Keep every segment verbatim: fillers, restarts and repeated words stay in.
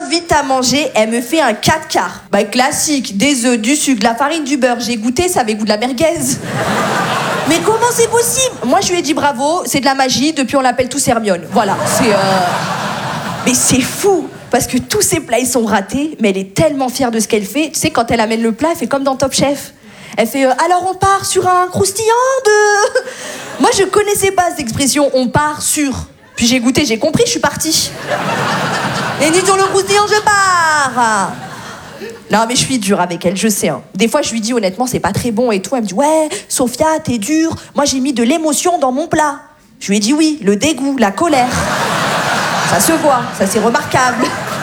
vite à manger, elle me fait un quatre quarts. Bah classique, des œufs, du sucre, de la farine, du beurre. J'ai goûté, ça avait goût de la merguez. Mais comment c'est possible? Moi je lui ai dit bravo, c'est de la magie, depuis on l'appelle tous Hermione. Voilà, c'est... Euh... Mais c'est fou, parce que tous ses plats ils sont ratés, mais elle est tellement fière de ce qu'elle fait. Tu sais, quand elle amène le plat, elle fait comme dans Top Chef. Elle fait euh, alors on part sur un croustillant de... Moi je connaissais pas cette expression, on part sur. Puis j'ai goûté, j'ai compris, je suis partie. Et dit sur le croustillant, je pars. Non mais je suis dure avec elle, je sais. Hein. Des fois je lui dis honnêtement c'est pas très bon et tout. Elle me dit ouais, Sophia t'es dure. Moi j'ai mis de l'émotion dans mon plat. Je lui ai dit oui, le dégoût, la colère. Ça se voit, ça c'est remarquable.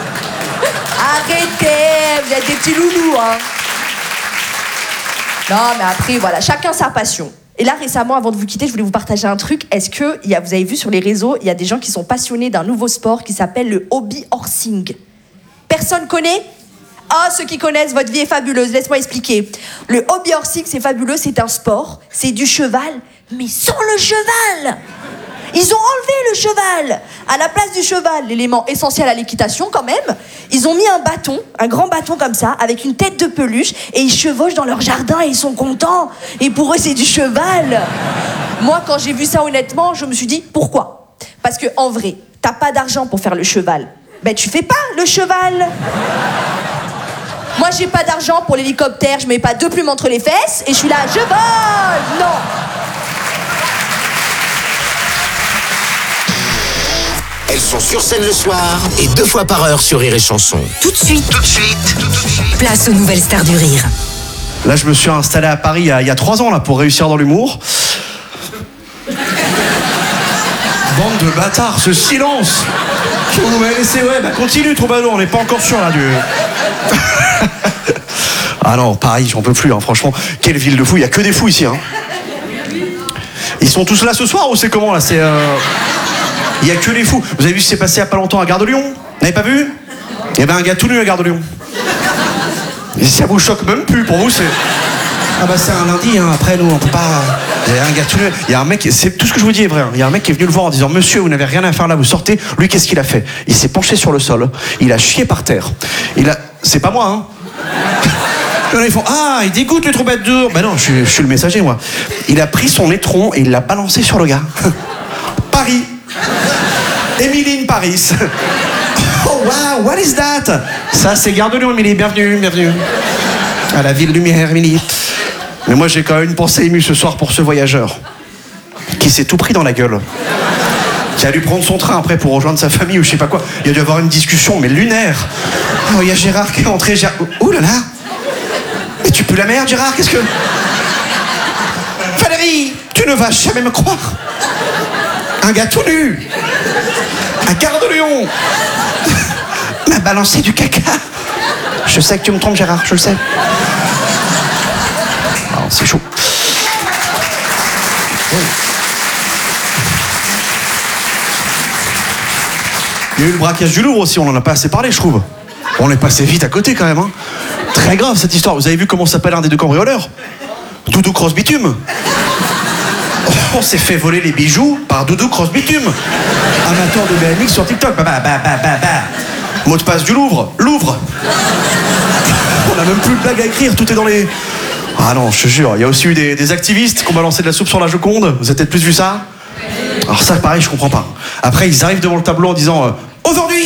Arrêtez, vous êtes des petits loulous, hein. Non, mais après, voilà, chacun sa passion. Et là, récemment, avant de vous quitter, je voulais vous partager un truc. Est-ce que, y a, vous avez vu sur les réseaux, il y a des gens qui sont passionnés d'un nouveau sport qui s'appelle le hobby horsing. Personne connaît? Ah, ceux qui connaissent, votre vie est fabuleuse, laisse-moi expliquer. Le hobby horsing, c'est fabuleux, c'est un sport, c'est du cheval, mais sans le cheval. Ils ont enlevé le cheval. À la place du cheval, l'élément essentiel à l'équitation quand même, ils ont mis un bâton, un grand bâton comme ça, avec une tête de peluche, et ils chevauchent dans leur jardin et ils sont contents. Et pour eux, c'est du cheval. Moi, quand j'ai vu ça honnêtement, je me suis dit, pourquoi? Parce que en vrai, t'as pas d'argent pour faire le cheval. Ben tu fais pas le cheval. Moi, j'ai pas d'argent pour l'hélicoptère, je mets pas deux plumes entre les fesses, et je suis là, je vole. Non. Elles sont sur scène le soir et deux fois par heure sur Rire et Chanson. Tout de suite, tout de suite, tout de suite. Place aux nouvelles stars du rire. Là, je me suis installé à Paris il y a, il y a trois ans là, pour réussir dans l'humour. Bande de bâtards, ce silence. Vous nous m'avez laissé, ouais, bah continue, Troubadour, on n'est pas encore sûr là du... Ah non, Paris, j'en peux plus, hein, franchement. Quelle ville de fous, il n'y a que des fous ici. Hein. Ils sont tous là ce soir ou c'est comment là? C'est... Euh... Il n'y a que les fous. Vous avez vu ce qui s'est passé il n'y a pas longtemps à Gare de Lyon? Vous n'avez pas vu? Il y avait un gars tout nu à Gare de Lyon. Et ça vous choque même plus, pour vous c'est... Ah bah c'est un lundi, hein. Après nous on peut pas... Il y a un gars tout nu, il y a un mec, c'est tout ce que je vous dis est vrai, hein. Il y a un mec qui est venu le voir en disant monsieur vous n'avez rien à faire là, vous sortez. Lui qu'est-ce qu'il a fait? Il s'est penché sur le sol, il a chié par terre. Il a... C'est pas moi hein. Ils font ah il dégoûte le troubadour. Bah non je suis, je suis le messager moi. Il a pris son étron et il l'a balancé sur le gars. Paris. Émiline Paris. Oh wow, what is that? Ça c'est Gare de Lyon, Émilie, bienvenue, bienvenue. À la ville lumière, Émilie. Mais moi j'ai quand même une pensée émue ce soir pour ce voyageur qui s'est tout pris dans la gueule. Qui a dû prendre son train après pour rejoindre sa famille ou je sais pas quoi. Il a dû avoir une discussion mais lunaire. Oh il y a Gérard qui est entré, Gérard... Oh là là. Et tu pues la merde Gérard, qu'est-ce que... Valérie, tu ne vas jamais me croire. Un gars tout nu à Gare de Lyon m'a balancé du caca. Je sais que tu me trompes Gérard, je le sais. Oh, c'est chaud. Oui. Il y a eu le braquage du Louvre aussi, on en a pas assez parlé je trouve. On est passé vite à côté quand même hein. Très grave cette histoire, vous avez vu comment s'appelle un des deux cambrioleurs? Doudou Cross Bitume. On s'est fait voler les bijoux par Doudou Cross Bitume. Amateur de B M X sur TikTok. Bah bah bah bah bah bah. Mot de passe du Louvre. Louvre. On a même plus de blague à écrire, tout est dans les... Ah non, je te jure, il y a aussi eu des, des activistes qui ont balancé de la soupe sur la Joconde. Vous avez peut-être plus vu ça? Alors ça, pareil, je comprends pas. Après, ils arrivent devant le tableau en disant euh, « Aujourd'hui !»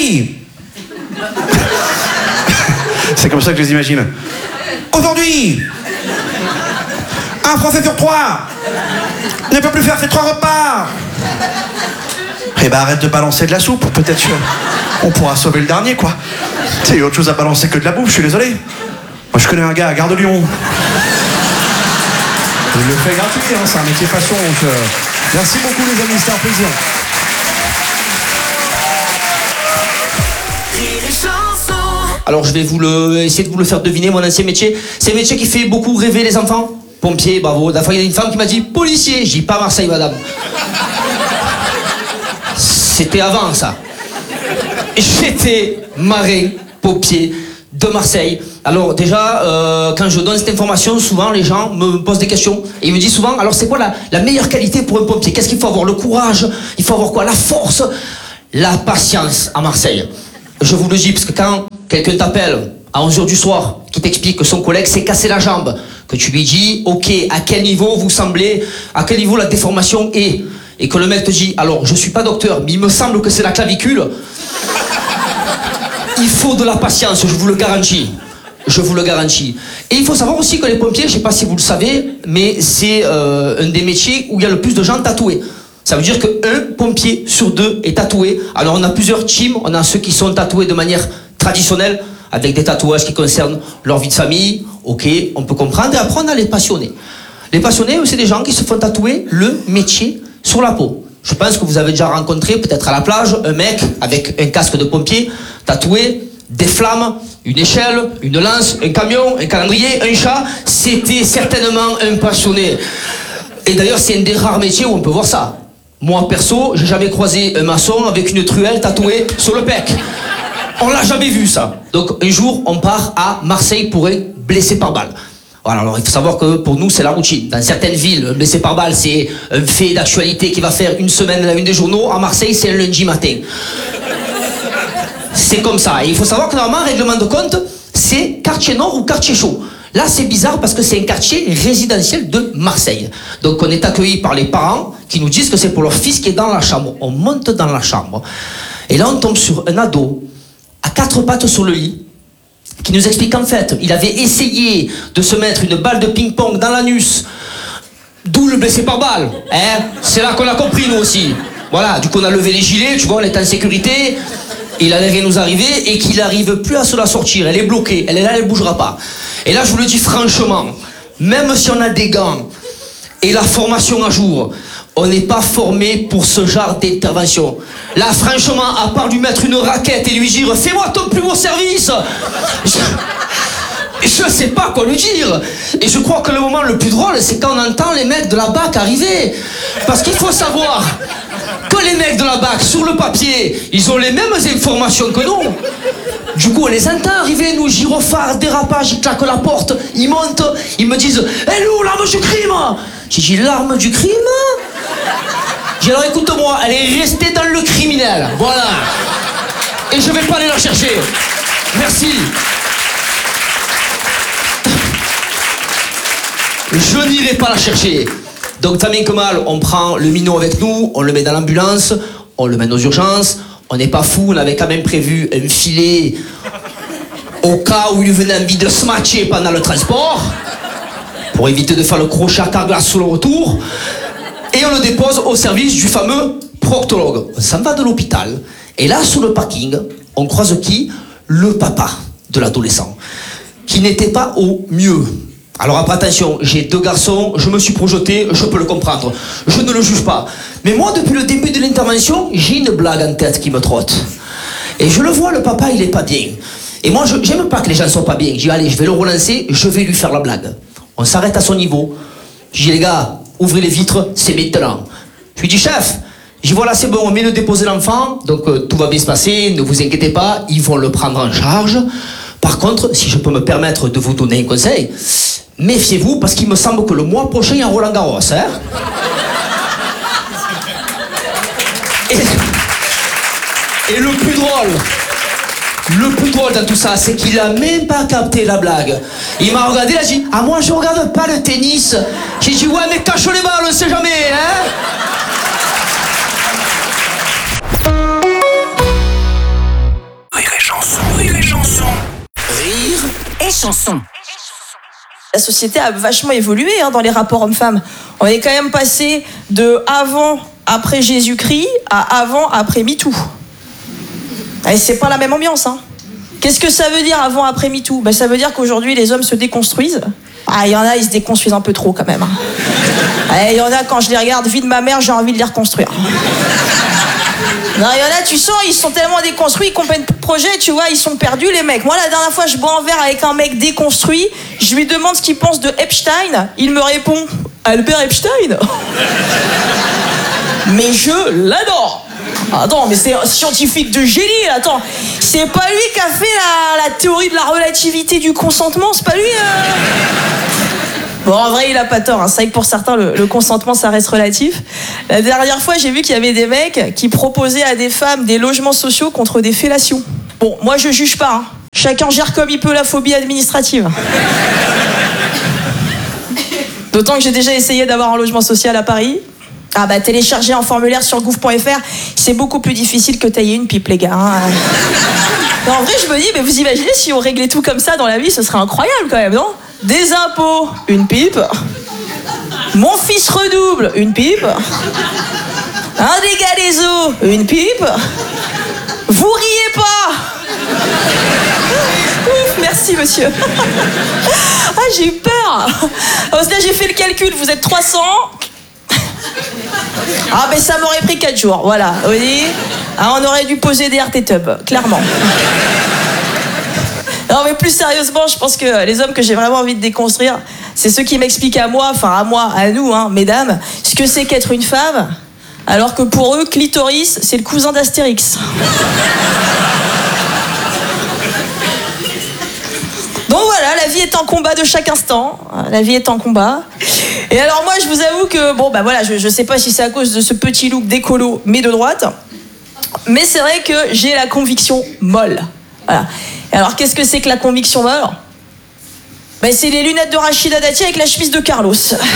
C'est comme ça que je les imagine. « Aujourd'hui !» Un Français sur trois ne peut plus faire ses trois repas. Eh ben arrête de balancer de la soupe, peut-être qu'on pourra sauver le dernier quoi. Il y a autre chose à balancer que de la bouffe, je suis désolé. Moi je connais un gars à Gare de Lyon. Il le fait gratuit, hein, c'est un métier passion. Donc, euh... merci beaucoup les amis, c'était un plaisir. Alors je vais vous le, essayer de vous le faire deviner, mon ancien métier. C'est un métier qui fait beaucoup rêver les enfants. Pompier, bravo. La fois, il y a une femme qui m'a dit policier. J'ai dit pas Marseille, madame. C'était avant ça. J'étais marin, pompier de Marseille. Alors déjà, euh, quand je donne cette information, souvent les gens me posent des questions. Et ils me disent souvent, alors c'est quoi la, la meilleure qualité pour un pompier? Qu'est-ce qu'il faut avoir? Le courage? Il faut avoir quoi? La force? La patience à Marseille. Je vous le dis, parce que quand quelqu'un t'appelle à onze heures du soir, qui t'explique que son collègue s'est cassé la jambe, que tu lui dis, ok, à quel niveau vous semblez, à quel niveau la déformation est, et que le mec te dit, alors je suis pas docteur, mais il me semble que c'est la clavicule, il faut de la patience, je vous le garantis. Je vous le garantis. Et il faut savoir aussi que les pompiers, je sais pas si vous le savez, mais c'est euh, un des métiers où il y a le plus de gens tatoués. Ça veut dire qu'un pompier sur deux est tatoué. Alors on a plusieurs teams, on a ceux qui sont tatoués de manière traditionnelle, avec des tatouages qui concernent leur vie de famille, ok, on peut comprendre, et après on a les passionnés. Les passionnés, c'est des gens qui se font tatouer le métier sur la peau. Je pense que vous avez déjà rencontré, peut-être à la plage, un mec avec un casque de pompier, tatoué, des flammes, une échelle, une lance, un camion, un calendrier, un chat. C'était certainement un passionné. Et d'ailleurs, c'est un des rares métiers où on peut voir ça. Moi, perso, j'ai jamais croisé un maçon avec une truelle tatouée sur le pec. On l'a jamais vu, ça. Donc, un jour, on part à Marseille pour être blessé par balle. Voilà, alors il faut savoir que pour nous, c'est la routine. Dans certaines villes, un blessé par balle, c'est un fait d'actualité qui va faire une semaine à la une des journaux. À Marseille, c'est un lundi matin. C'est comme ça. Et il faut savoir que normalement, règlement de compte, c'est quartier nord ou quartier chaud. Là, c'est bizarre parce que c'est un quartier résidentiel de Marseille. Donc, on est accueillis par les parents qui nous disent que c'est pour leur fils qui est dans la chambre. On monte dans la chambre. Et là, on tombe sur un ado à quatre pattes sur le lit qui nous explique qu'en fait, il avait essayé de se mettre une balle de ping-pong dans l'anus. D'où le blessé par balle. Hein, c'est là qu'on a compris, nous aussi. Voilà, du coup, on a levé les gilets, tu vois, on est en sécurité. Il allait rien nous arriver et qu'il n'arrive plus à se la sortir. Elle est bloquée, elle est là, elle ne bougera pas. Et là, je vous le dis franchement, même si on a des gants et la formation à jour, on n'est pas formé pour ce genre d'intervention. Là, franchement, à part lui mettre une raquette et lui dire « Fais-moi ton plus beau service !» Je ne sais pas quoi lui dire. Et je crois que le moment le plus drôle, c'est quand on entend les mecs de la B A C arriver. Parce qu'il faut savoir que les mecs de la B A C, sur le papier, ils ont les mêmes informations que nous. Du coup, on les entend arriver, nous, gyrophares, dérapage, ils claquent la porte, ils montent, ils me disent « Eh nous, l'arme du crime !» J'ai dit « L'arme du crime ?» J'ai dit « Alors écoute-moi, elle est restée dans le criminel, voilà. Et je vais pas aller la chercher. Merci. » Je n'irai pas la chercher. Donc, tant bien que mal, on prend le minot avec nous, on le met dans l'ambulance, on le mène aux urgences. On n'est pas fou, on avait quand même prévu un filet au cas où il venait envie de se matcher pendant le transport, pour éviter de faire le crochet à Carglass sur le retour. Et on le dépose au service du fameux proctologue. On s'en va de l'hôpital. Et là, sur le parking, on croise qui? Le papa de l'adolescent, qui n'était pas au mieux. Alors après, attention, j'ai deux garçons, je me suis projeté, je peux le comprendre. Je ne le juge pas. Mais moi, depuis le début de l'intervention, j'ai une blague en tête qui me trotte. Et je le vois, le papa, il est pas bien. Et moi, je j'aime pas que les gens soient pas bien. Je dis, allez, je vais le relancer, je vais lui faire la blague. On s'arrête à son niveau. Je dis, les gars, ouvrez les vitres, c'est maintenant. Je lui dis, chef, je dis, voilà, c'est bon, on vient de déposer l'enfant, donc euh, tout va bien se passer, ne vous inquiétez pas, ils vont le prendre en charge. Par contre, si je peux me permettre de vous donner un conseil, méfiez-vous, parce qu'il me semble que le mois prochain, il y a Roland Garros, hein. Et, et le plus drôle, le plus drôle dans tout ça, c'est qu'il a même pas capté la blague. Il m'a regardé, il a dit, ah moi je regarde pas le tennis. J'ai dit, ouais mais cache les balles, on sait jamais, hein. Rire et chanson, rire et chanson. Rire Et chanson. La société a vachement évolué hein, dans les rapports hommes-femmes. On est quand même passé de avant, après Jésus-Christ à avant, après MeToo. Et c'est pas la même ambiance. Hein. Qu'est-ce que ça veut dire avant, après MeToo? Ben, ça veut dire qu'aujourd'hui, les hommes se déconstruisent. Ah, il y en a, ils se déconstruisent un peu trop quand même. Il y en a, quand je les regarde, vie de ma mère, j'ai envie de les reconstruire. Non, il y en a, tu sens, ils sont tellement déconstruits, ils comprennent plus de projet, tu vois, ils sont perdus, les mecs. Moi, la dernière fois, je bois un verre avec un mec déconstruit, je lui demande ce qu'il pense de Epstein, il me répond « Albert Epstein ?» Mais je l'adore. Attends, mais c'est un scientifique de génie, attends. C'est pas lui qui a fait la, la théorie de la relativité du consentement, c'est pas lui euh... Bon, en vrai, il a pas tort. Hein. C'est vrai que pour certains, le, le consentement, ça reste relatif. La dernière fois, j'ai vu qu'il y avait des mecs qui proposaient à des femmes des logements sociaux contre des fellations. Bon, moi, je juge pas. Hein. Chacun gère comme il peut la phobie administrative. D'autant que j'ai déjà essayé d'avoir un logement social à Paris. Ah bah télécharger un formulaire sur gouv point fr, c'est beaucoup plus difficile que tailler une pipe, les gars. Hein. Non, en vrai, je me dis, mais vous imaginez si on réglait tout comme ça dans la vie, ce serait incroyable quand même, non? Des impôts, une pipe. Mon fils redouble, une pipe. Un dégât des eaux, une pipe. Vous riez pas. Ouf, merci monsieur. Ah, j'ai eu peur. Là, j'ai fait le calcul, vous êtes trois cents. Ah, mais ça m'aurait pris quatre jours, voilà. Vous voyez, ah, on aurait dû poser des R T Tub, clairement. Non, mais plus sérieusement, je pense que les hommes que j'ai vraiment envie de déconstruire, c'est ceux qui m'expliquent à moi, enfin à moi, à nous, hein, mesdames, ce que c'est qu'être une femme, alors que pour eux, clitoris, c'est le cousin d'Astérix. Donc voilà, la vie est en combat de chaque instant. La vie est en combat. Et alors moi, je vous avoue que, bon, bah voilà, je, je sais pas si c'est à cause de ce petit look d'écolo, mais de droite. Mais c'est vrai que j'ai la conviction molle. Voilà. Et alors, qu'est-ce que c'est que la conviction molle? Ben, c'est les lunettes de Rachida Dati avec la chemise de Carlos.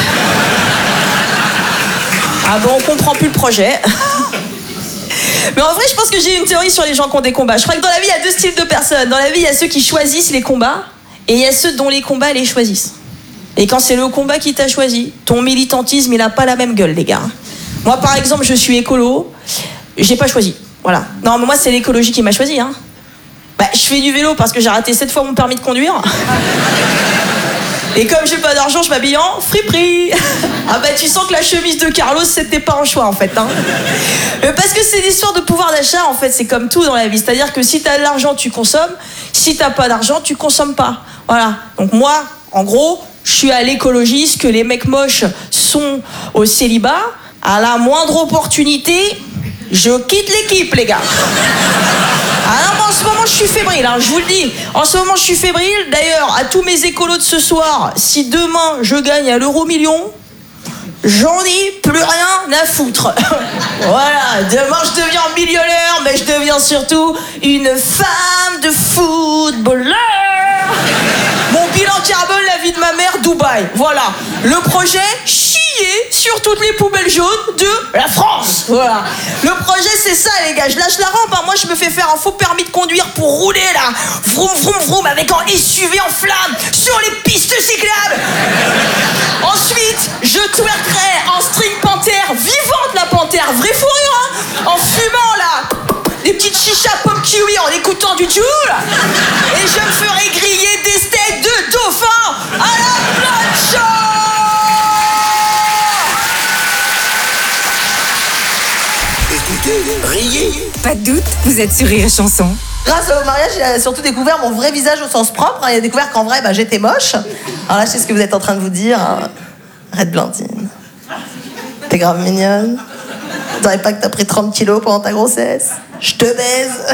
Ah bon, on comprend plus le projet. Mais en vrai, je pense que j'ai une théorie sur les gens qui ont des combats. Je crois que dans la vie, il y a deux styles de personnes. Dans la vie, il y a ceux qui choisissent les combats et il y a ceux dont les combats les choisissent. Et quand c'est le combat qui t'a choisi, ton militantisme, il a pas la même gueule, les gars. Moi, par exemple, je suis écolo. J'ai pas choisi. Voilà. Non, mais moi, c'est l'écologie qui m'a choisi, hein. Bah, je fais du vélo parce que j'ai raté sept fois mon permis de conduire. Et comme j'ai pas d'argent, je m'habille en friperie. Ah bah tu sens que la chemise de Carlos, c'était pas un choix en fait, hein. Parce que c'est l'histoire de pouvoir d'achat en fait, c'est comme tout dans la vie. C'est-à-dire que si t'as de l'argent, tu consommes. Si t'as pas d'argent, tu consommes pas. Voilà. Donc moi, en gros, je suis à l'écologie, ce que les mecs moches sont au célibat. À la moindre opportunité, je quitte l'équipe, les gars. Ah non, mais en ce moment, je suis fébrile, hein, je vous le dis. En ce moment, je suis fébrile. D'ailleurs, à tous mes écolos de ce soir, si demain, je gagne à l'euro million, j'en ai plus rien à foutre. Voilà, demain, je deviens millionnaire, mais je deviens surtout une femme de footballeur. Mon bilan carbone, la vie de ma mère, Dubaï. Voilà, le projet, chier sur toutes les poubelles jaunes de la France. Voilà. Le projet, c'est ça, les gars. Je lâche la rampe. Hein. Moi, je me fais faire un faux permis de conduire pour rouler, là. Vroom, vroom, vroom, avec un S U V en flamme sur les pistes cyclables. Ensuite, je twerkerai en string panthère, vivante la panthère, vraie fourrure, hein. En fumant, là, des petites chichas pop kiwi en écoutant du Joule. Et je me ferai griller des steaks de dauphin à la plancha. Écoutez, riez. Pas de doute, vous êtes sur Rire et Chanson. Grâce au mariage, il a surtout découvert mon vrai visage au sens propre. Il a découvert qu'en vrai, bah, j'étais moche. Alors là, je sais ce que vous êtes en train de vous dire. Hein. Arrête, Blandine. T'es grave mignonne. Tu dirais pas que t'as pris trente kilos pendant ta grossesse. Je te baise.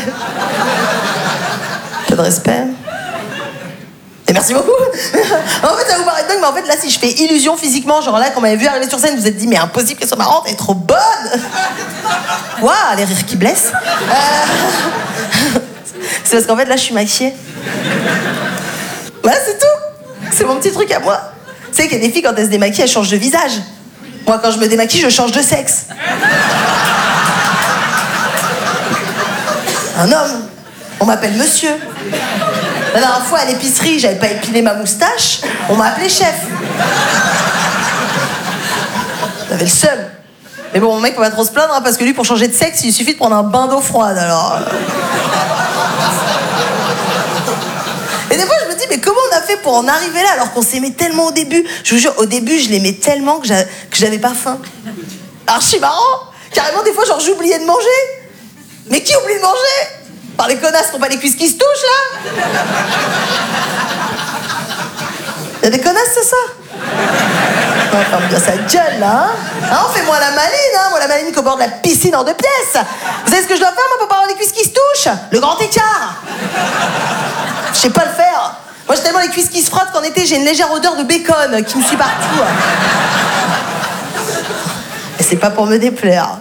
Peu de respect. Et merci beaucoup. En fait, ça vous paraît dingue, mais en fait, là, si je fais illusion physiquement, genre là, quand on m'avait vu arriver sur scène, vous vous êtes dit, mais impossible qu'elle soit marrante, elle est trop bonne. Waouh, les rires qui blessent. Euh... C'est parce qu'en fait, là, je suis maquillée. Voilà, c'est tout. C'est mon petit truc à moi. Tu sais qu'il y a des filles, quand elles se démaquillent, elles changent de visage. Moi, quand je me démaquille, je change de sexe. Un homme. On m'appelle monsieur. La dernière fois, à l'épicerie, j'avais pas épilé ma moustache. On m'a appelé chef. J'avais le seum. Mais bon, mon mec peut pas trop se plaindre, hein, parce que lui, pour changer de sexe, il suffit de prendre un bain d'eau froide, alors... Et des fois, je me dis, mais comment on a fait pour en arriver là, alors qu'on s'aimait tellement au début? Je vous jure, au début, je l'aimais tellement que j'a- que j'avais pas faim. Archi marrant. Carrément, des fois, genre, j'oubliais de manger. Mais qui oublie de manger? Par les connasses qui n'ont pas les cuisses qui se touchent, là. Y'a des connasses, c'est ça? Non, ferme bien sa gueule, là, hein, hein fais-moi la maline, hein, moi la maline qu'au bord de la piscine en deux pièces. Vous savez ce que je dois faire, moi, pour pas avoir les cuisses qui se touchent? Le grand écart. Je sais pas le faire. Moi, j'ai tellement les cuisses qui se frottent qu'en été, j'ai une légère odeur de bacon qui me suit partout. Et c'est pas pour me déplaire.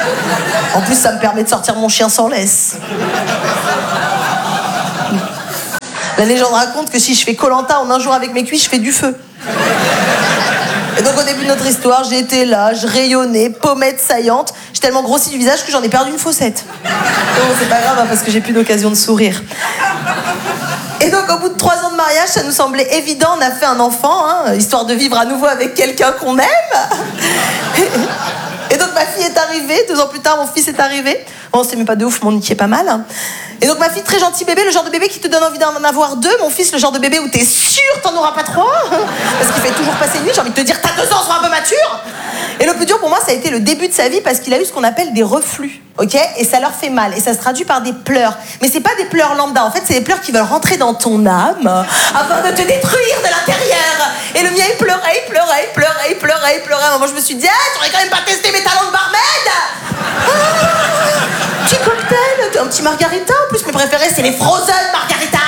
En plus, ça me permet de sortir mon chien sans laisse. La légende raconte que si je fais Koh-Lanta en un jour avec mes cuisses, je fais du feu. Et donc au début de notre histoire, j'étais là, je rayonnais, pommette saillante. J'ai tellement grossi du visage que j'en ai perdu une fossette. Bon, c'est pas grave hein, parce que j'ai plus d'occasion de sourire. Et donc au bout de trois ans de mariage, ça nous semblait évident, on a fait un enfant, hein, histoire de vivre à nouveau avec quelqu'un qu'on aime. Et donc ma fille est arrivée, deux ans plus tard, mon fils est arrivé. Bon, c'est même pas de ouf, mon niqué est pas mal. Hein. Et donc ma fille, très gentil bébé, le genre de bébé qui te donne envie d'en avoir deux. Mon fils, le genre de bébé où t'es sûr t'en auras pas trois. Parce qu'il fait toujours passer une nuit, j'ai envie de te dire, t'as deux ans, sois un peu mature. Et le plus dur pour moi, ça a été le début de sa vie parce qu'il a eu ce qu'on appelle des reflux. Ok ? Et ça leur fait mal. Et ça se traduit par des pleurs. Mais c'est pas des pleurs lambda. En fait, c'est des pleurs qui veulent rentrer dans ton âme afin de te détruire de l'intérieur. Et le mien, il pleurait, il pleurait, il pleurait, il pleurait, il pleurait. À un moment, je me suis dit, ah, t'aurais quand même pas testé mes talents de barmaid. Ah, petit cocktail, un petit margarita. En plus, mes préférés, c'est les frozen margarita.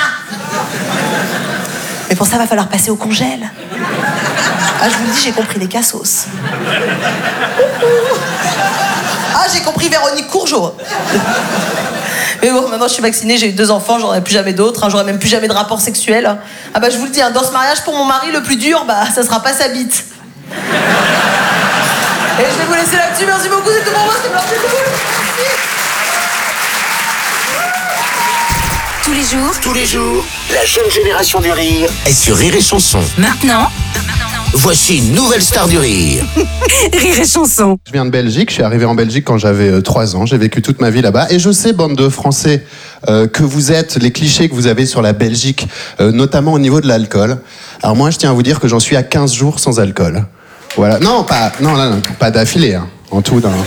Mais pour ça, va falloir passer au congèle. Ah, je vous le dis, j'ai compris les cassos. Ah, j'ai compris Véronique Courgeot. Mais bon, maintenant je suis vaccinée, j'ai eu deux enfants, j'en aurai plus jamais d'autres, hein, j'aurai même plus jamais de rapport sexuel. Ah bah je vous le dis, hein, dans ce mariage pour mon mari, le plus dur, bah ça sera pas sa bite. Et je vais vous laisser là-dessus, merci beaucoup, c'est tout pour moi, c'était merci beaucoup. Tous les jours, Tous les jours, la jeune génération du rire est sur Rire et Chanson. maintenant, Voici une nouvelle star du rire. Rire et Chanson. Je viens de Belgique, je suis arrivé en Belgique quand j'avais euh, trois ans, j'ai vécu toute ma vie là-bas. Et je sais, bande de Français, euh, que vous êtes, les clichés que vous avez sur la Belgique, euh, notamment au niveau de l'alcool. Alors moi, je tiens à vous dire que j'en suis à quinze jours sans alcool. Voilà. Non, pas, non, non, non, pas d'affilée, hein. En tout, dans,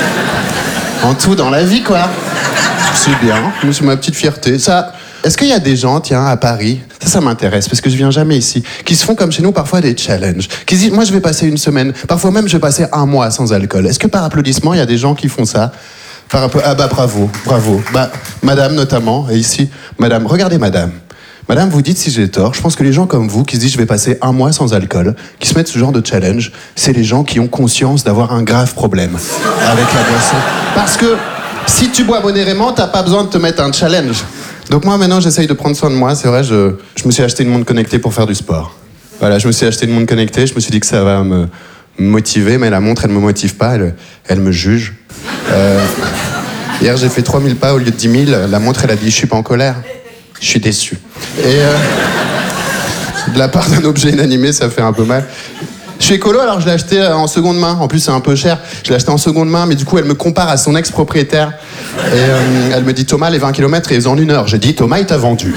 en tout dans la vie, quoi. C'est bien, c'est ma petite fierté. Ça... Est-ce qu'il y a des gens, tiens, à Paris, ça, ça m'intéresse, parce que je viens jamais ici, qui se font comme chez nous parfois des challenges, qui se disent, moi je vais passer une semaine, parfois même je vais passer un mois sans alcool. Est-ce que par applaudissement, il y a des gens qui font ça? Par app- Ah bah bravo, bravo. Bah, madame notamment, et ici, madame, regardez madame. Madame, vous dites si j'ai tort, je pense que les gens comme vous, qui se disent je vais passer un mois sans alcool, qui se mettent ce genre de challenge, c'est les gens qui ont conscience d'avoir un grave problème avec la boisson. Parce que si tu bois modérément, t'as pas besoin de te mettre un challenge. Donc moi maintenant j'essaye de prendre soin de moi, c'est vrai, je, je me suis acheté une montre connectée pour faire du sport. Voilà, je me suis acheté une montre connectée, je me suis dit que ça va me motiver, mais la montre elle me motive pas, elle, elle me juge. Euh, hier j'ai fait trois mille pas au lieu de dix mille, la montre elle a dit je suis pas en colère, je suis déçu. Et euh, de la part d'un objet inanimé ça fait un peu mal. Je suis écolo, alors je l'ai acheté en seconde main. En plus, c'est un peu cher. Je l'ai acheté en seconde main, mais du coup, elle me compare à son ex-propriétaire. Et euh, elle me dit, Thomas, les vingt kilomètres, ils en une heure. J'ai dit, Thomas, il t'a vendu.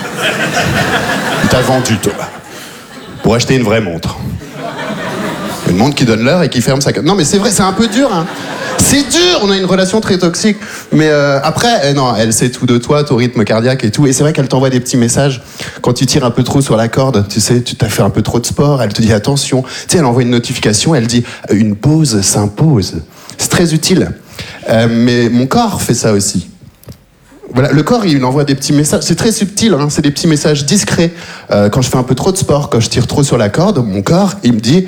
Il t'a vendu, Thomas. Pour acheter une vraie montre. Une montre qui donne l'heure et qui ferme sa... Non, mais c'est vrai, c'est un peu dur, hein. C'est dur, on a une relation très toxique. Mais euh, après, eh non, elle sait tout de toi, ton rythme cardiaque et tout. Et c'est vrai qu'elle t'envoie des petits messages quand tu tires un peu trop sur la corde. Tu sais, tu t'as fait un peu trop de sport. Elle te dit attention. Tu sais, elle envoie une notification. Elle dit une pause s'impose. C'est très utile. Euh, mais mon corps fait ça aussi. Voilà, le corps, il envoie des petits messages. C'est très subtil, hein, c'est des petits messages discrets. Euh, quand je fais un peu trop de sport, quand je tire trop sur la corde, mon corps, il me dit...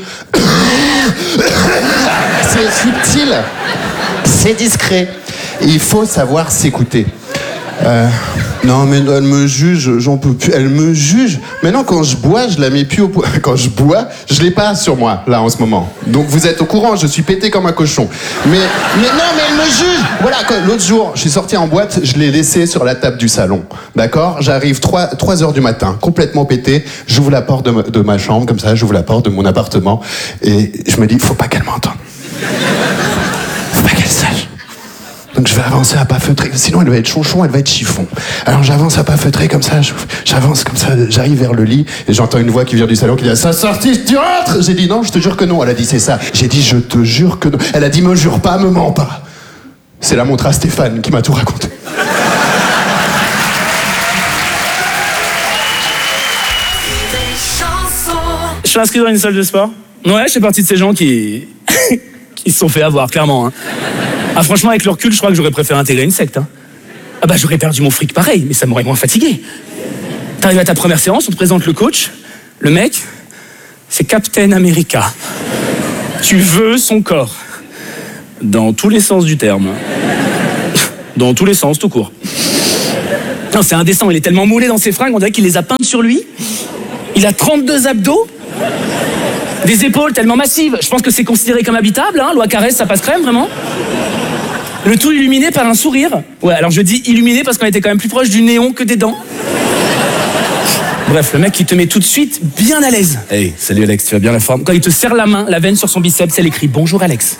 c'est subtil, c'est discret. Il faut savoir s'écouter. Euh, non, mais elle me juge, j'en peux plus. Elle me juge. Maintenant, quand je bois, je la mets plus au point. Quand je bois, je l'ai pas sur moi, là, en ce moment. Donc, vous êtes au courant, je suis pété comme un cochon. Mais, mais non, mais elle me juge. Voilà, quand- l'autre jour, je suis sorti en boîte, je l'ai laissé sur la table du salon. D'accord? J'arrive trois heures du matin, complètement pété. J'ouvre la porte de ma, de ma chambre, comme ça, j'ouvre la porte de mon appartement. Et je me dis, faut pas qu'elle m'entende. Faut pas qu'elle sache. Donc je vais avancer à pas feutrer, sinon elle va être chonchon, elle va être chiffon. Alors j'avance à pas feutrer comme ça, je- j'avance comme ça, j'arrive vers le lit et j'entends une voix qui vient du salon qui dit « Ça sortit, tu rentres !» J'ai dit « Non, je te jure que non !» Elle a dit « C'est ça !» J'ai dit « Je te jure que non !» Elle a dit « Me jure pas, me mens pas !» C'est la montre à Stéphane qui m'a tout raconté. Je suis inscrit dans une salle de sport. Ouais, je fais partie de ces gens qui... qui se sont fait avoir, clairement. Hein. Ah, franchement, avec le recul, je crois que j'aurais préféré intégrer une secte. Hein. Ah bah, j'aurais perdu mon fric pareil, mais ça m'aurait moins fatigué. T'arrives à ta première séance, on te présente le coach. Le mec, c'est Captain America. Tu veux son corps. Dans tous les sens du terme. Dans tous les sens, tout court. Non, c'est indécent, il est tellement moulé dans ses fringues, on dirait qu'il les a peintes sur lui. Il a trente-deux abdos. Des épaules tellement massives. Je pense que c'est considéré comme habitable, hein. Loi Carrez, ça passe crème, vraiment. Le tout illuminé par un sourire. Ouais, alors je dis illuminé parce qu'on était quand même plus proche du néon que des dents. Bref, le mec qui te met tout de suite bien à l'aise. Hey, salut Alex, tu vas bien la forme? Quand il te serre la main, la veine sur son biceps, elle écrit bonjour Alex.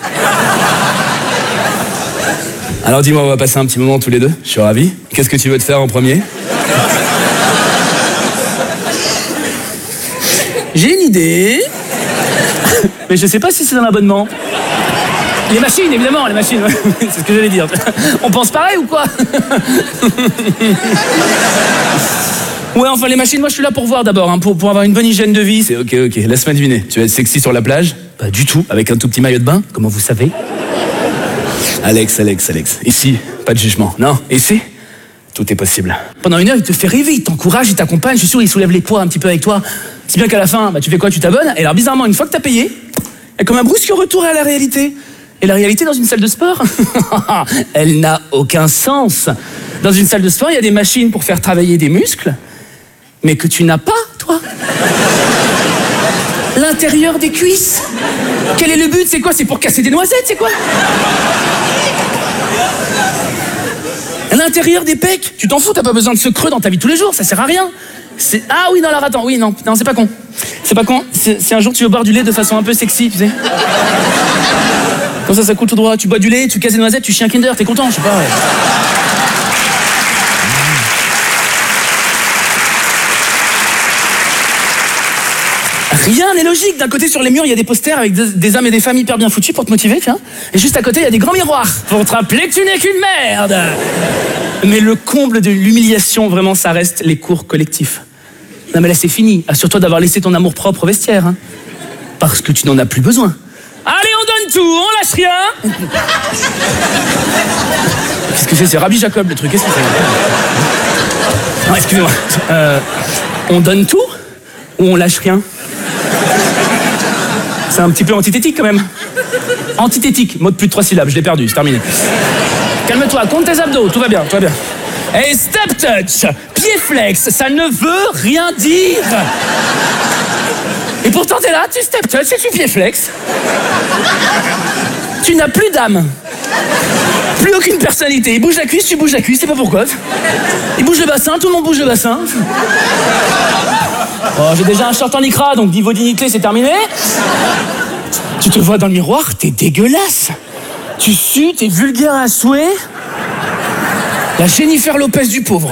Alors dis-moi, on va passer un petit moment tous les deux. Je suis ravi. Qu'est-ce que tu veux te faire en premier? J'ai une idée. Mais je sais pas si c'est dans l'abonnement. Les machines, évidemment, les machines. C'est ce que j'allais dire. On pense pareil ou quoi? Ouais, enfin, les machines, moi, je suis là pour voir d'abord, hein, pour, pour avoir une bonne hygiène de vie. C'est ok, ok. Laisse-moi deviner. Tu vas être sexy sur la plage? Pas du tout. Avec un tout petit maillot de bain, comment vous savez? Alex, Alex, Alex. Ici, pas de jugement. Non, ici, tout est possible. Pendant une heure, il te fait rêver, il t'encourage, il t'accompagne. Je suis sûr, il soulève les poids un petit peu avec toi. Si bien qu'à la fin, bah, tu fais quoi? Tu t'abonnes. Et alors, bizarrement, une fois que t'as payé, et comme un brusque retour à la réalité. Et la réalité dans une salle de sport, elle n'a aucun sens. Dans une salle de sport, il y a des machines pour faire travailler des muscles, mais que tu n'as pas, toi. L'intérieur des cuisses. Quel est le but? C'est quoi? C'est pour casser des noisettes, c'est quoi? L'intérieur des pecs. Tu t'en fous, t'as pas besoin de ce creux dans ta vie de tous les jours, ça sert à rien. C'est... Ah oui, non, alors attends, oui, non, non, c'est pas con. C'est pas con, c'est, c'est un jour tu veux boire du lait de façon un peu sexy, tu sais. Comme ça, ça coule tout droit. Tu bois du lait, tu casses des noisettes, tu chies un Kinder, t'es content, je sais pas. Ouais. Rien n'est logique. D'un côté, sur les murs, il y a des posters avec des, des hommes et des femmes hyper bien foutus pour te motiver, tiens. Et juste à côté, il y a des grands miroirs pour te rappeler que tu n'es qu'une merde. Mais le comble de l'humiliation, vraiment, ça reste les cours collectifs. Non mais là, c'est fini. Assure-toi d'avoir laissé ton amour propre au vestiaire. Hein. Parce que tu n'en as plus besoin. Allez, on donne tout, on lâche rien. Qu'est-ce que c'est? C'est Rabbi Jacob, le truc. Qu'est-ce que c'est? Non, excusez-moi. Euh, on donne tout ou on lâche rien? C'est un petit peu antithétique quand même. Antithétique, mot de plus de trois syllabes, je l'ai perdu, c'est terminé. Calme-toi, compte tes abdos, tout va bien, tout va bien. Et step touch, pied flex, ça ne veut rien dire. Et pourtant t'es là, tu step touch et tu pied flex. Tu n'as plus d'âme. Plus aucune personnalité. Il bouge la cuisse, tu bouges la cuisse, c'est pas pourquoi. Il bouge le bassin, tout le monde bouge le bassin. Oh, j'ai déjà un short en lycra, donc niveau dignité, c'est terminé. Tu te vois dans le miroir, t'es dégueulasse. Tu sues, t'es vulgaire à souhait. La Jennifer Lopez du pauvre.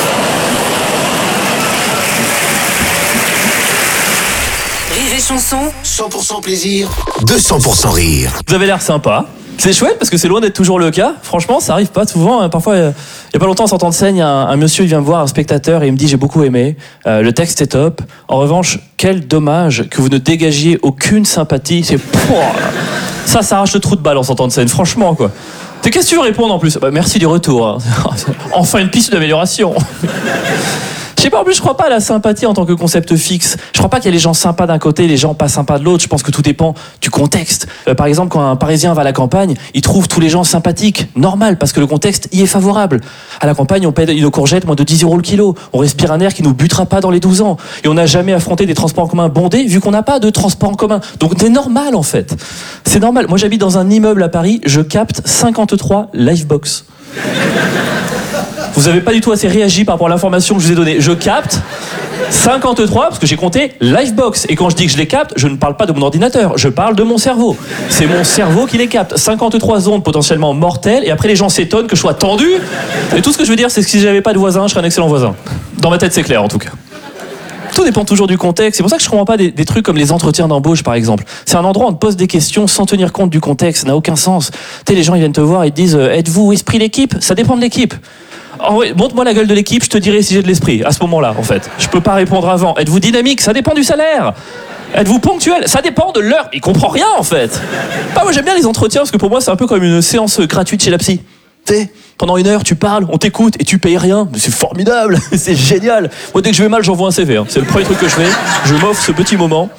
Rire et chanson. cent pour cent plaisir, deux cents pour cent rire. Vous avez l'air sympa. C'est chouette parce que c'est loin d'être toujours le cas. Franchement, ça arrive pas souvent. Parfois, il y a pas longtemps, en sortant de scène, il y a un, un monsieur, il vient me voir, un spectateur, et il me dit j'ai beaucoup aimé. Euh, le texte est top. En revanche, quel dommage que vous ne dégagiez aucune sympathie. C'est ça, ça arrache le trou de balle en sortant de scène. Franchement, quoi. Qu'est-ce que tu veux répondre en plus? Bah, merci du retour. Hein. Enfin une piste d'amélioration. Je sais pas, en plus je crois pas à la sympathie en tant que concept fixe. Je crois pas qu'il y a les gens sympas d'un côté et les gens pas sympas de l'autre. Je pense que tout dépend du contexte. Euh, par exemple, quand un Parisien va à la campagne, il trouve tous les gens sympathiques. Normal, parce que le contexte y est favorable. À la campagne, on paie nos courgettes moins de dix euros le kilo. On respire un air qui nous butera pas dans les douze ans. Et on n'a jamais affronté des transports en commun bondés vu qu'on n'a pas de transport en commun. Donc c'est normal en fait. C'est normal. Moi j'habite dans un immeuble à Paris, je capte cinquante-trois Livebox. Vous avez pas du tout assez réagi par rapport à l'information que je vous ai donnée. Je capte cinquante-trois, parce que j'ai compté Livebox. Et quand je dis que je les capte, je ne parle pas de mon ordinateur, je parle de mon cerveau. C'est mon cerveau qui les capte. cinquante-trois ondes potentiellement mortelles, et après les gens s'étonnent que je sois tendu. Et tout ce que je veux dire, c'est que si j'avais pas de voisin, je serais un excellent voisin. Dans ma tête, c'est clair en tout cas. Tout dépend toujours du contexte. C'est pour ça que je ne comprends pas des, des trucs comme les entretiens d'embauche, par exemple. C'est un endroit où on te pose des questions sans tenir compte du contexte. Ça n'a aucun sens. Tu sais, les gens ils viennent te voir et te disent euh, êtes-vous esprit d'équipe? Ça dépend de l'équipe. Oh, ouais, montre-moi la gueule de l'équipe, je te dirai si j'ai de l'esprit. À ce moment-là, en fait. Je peux pas répondre avant. Êtes-vous dynamique? Ça dépend du salaire. Êtes-vous ponctuel? Ça dépend de l'heure. Il comprend rien, en fait. Bah, moi, j'aime bien les entretiens parce que pour moi, c'est un peu comme une séance gratuite chez la psy. Tu sais, pendant une heure, tu parles, on t'écoute et tu payes rien. C'est formidable, c'est génial. Moi, dès que je vais mal, j'envoie un C V. Hein. C'est le premier truc que je fais. Je m'offre ce petit moment.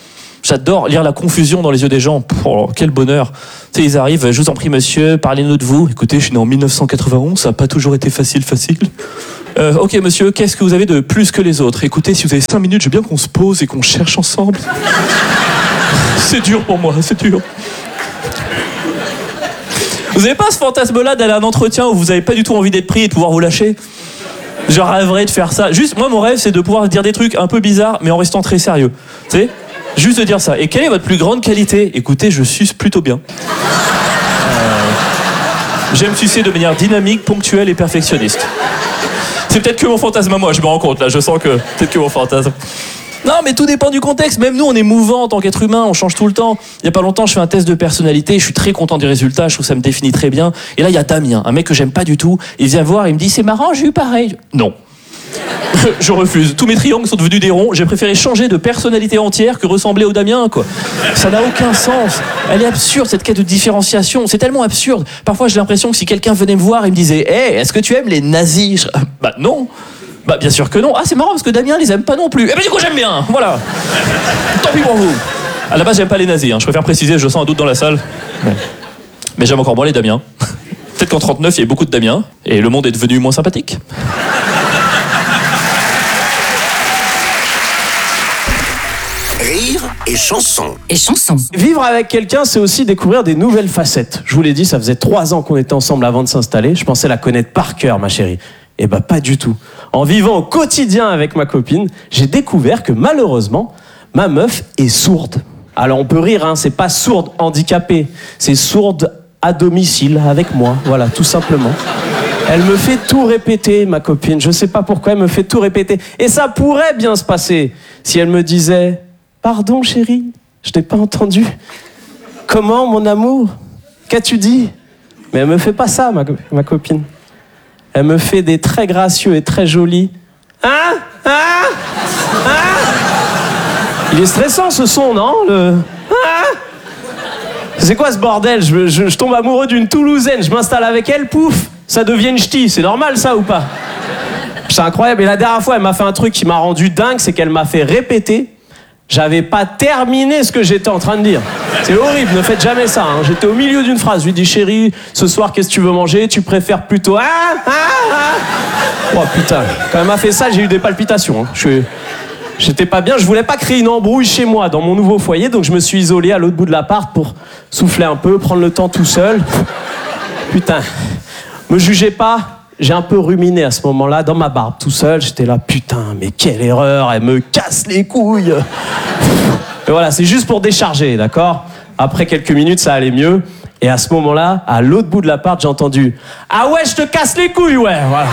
J'adore lire la confusion dans les yeux des gens. Oh, quel bonheur. Tu sais, ils arrivent, je vous en prie monsieur, parlez-nous de vous. Écoutez, je suis né en mille neuf cent quatre-vingt-onze, ça n'a pas toujours été facile, facile. Euh, ok monsieur, qu'est-ce que vous avez de plus que les autres? Écoutez, si vous avez cinq minutes, je veux bien qu'on se pose et qu'on cherche ensemble. C'est dur pour moi, c'est dur. Vous avez pas ce fantasme-là d'aller à un entretien où vous avez pas du tout envie d'être pris et de pouvoir vous lâcher? Je rêverais de faire ça. Juste, moi, mon rêve, c'est de pouvoir dire des trucs un peu bizarres, mais en restant très sérieux. Tu sais? Juste de dire ça. Et quelle est votre plus grande qualité? Écoutez, je suce plutôt bien. Euh... J'aime sucer de manière dynamique, ponctuelle et perfectionniste. C'est peut-être que mon fantasme à moi, je me rends compte, là. Je sens que peut-être que mon fantasme... Non, mais tout dépend du contexte. Même nous, on est mouvant en tant qu'être humain, on change tout le temps. Il y a pas longtemps, je fais un test de personnalité, je suis très content du résultat, je trouve que ça me définit très bien. Et là, il y a Damien, un mec que j'aime pas du tout. Il vient voir, il me dit, c'est marrant, j'ai eu pareil. Non. Je refuse. Tous mes triangles sont devenus des ronds. J'ai préféré changer de personnalité entière que ressembler au Damien, quoi. Ça n'a aucun sens. Elle est absurde, cette quête de différenciation. C'est tellement absurde. Parfois, j'ai l'impression que si quelqu'un venait me voir et me disait, hé, hey, est-ce que tu aimes les nazis? Je... Bah non. Bah bien sûr que non. Ah c'est marrant parce que Damien les aime pas non plus. Eh ben du coup j'aime bien. Voilà. Tant pis pour vous. À la base j'aime pas les nazis. Hein. Je préfère préciser. Je sens un doute dans la salle. Ouais. Mais j'aime encore moins les Damiens. Peut-être qu'en trente-neuf il y avait beaucoup de Damiens et le monde est devenu moins sympathique. Rire et chanson. Et chanson. Vivre avec quelqu'un, c'est aussi découvrir des nouvelles facettes. Je vous l'ai dit, ça faisait trois ans qu'on était ensemble avant de s'installer. Je pensais la connaître par cœur, ma chérie. Eh ben pas du tout. En vivant au quotidien avec ma copine, j'ai découvert que malheureusement, ma meuf est sourde. Alors on peut rire, hein, c'est pas sourde handicapée, c'est sourde à domicile avec moi, voilà, tout simplement. Elle me fait tout répéter, ma copine, je sais pas pourquoi elle me fait tout répéter. Et ça pourrait bien se passer si elle me disait « Pardon chérie, je t'ai pas entendu. Comment mon amour? Qu'as-tu dit ?» Mais elle me fait pas ça, ma, ma copine. Elle me fait des très gracieux et très jolis. Hein? Hein? Hein? Il est stressant ce son, non? Le... Hein? C'est quoi ce bordel? je, je, je tombe amoureux d'une Toulousaine, je m'installe avec elle, pouf, ça devient une ch'ti. C'est normal ça ou pas? C'est incroyable. Et la dernière fois, elle m'a fait un truc qui m'a rendu dingue, c'est qu'elle m'a fait répéter. J'avais pas terminé ce que j'étais en train de dire. C'est horrible, ne faites jamais ça. Hein. J'étais au milieu d'une phrase. Je lui dis, chérie, ce soir, qu'est-ce que tu veux manger? Tu préfères plutôt... Ah, ah, ah. Oh putain, quand elle m'a fait ça, j'ai eu des palpitations. Hein. Je suis... J'étais pas bien, je voulais pas créer une embrouille chez moi, dans mon nouveau foyer, donc je me suis isolé à l'autre bout de l'appart pour souffler un peu, prendre le temps tout seul. Putain, me jugez pas. J'ai un peu ruminé à ce moment-là, dans ma barbe, tout seul. J'étais là, putain, mais quelle erreur, elle me casse les couilles. Et voilà, c'est juste pour décharger, d'accord? Après quelques minutes, ça allait mieux. Et à ce moment-là, à l'autre bout de l'appart, j'ai entendu « Ah ouais, je te casse les couilles, ouais !» Voilà.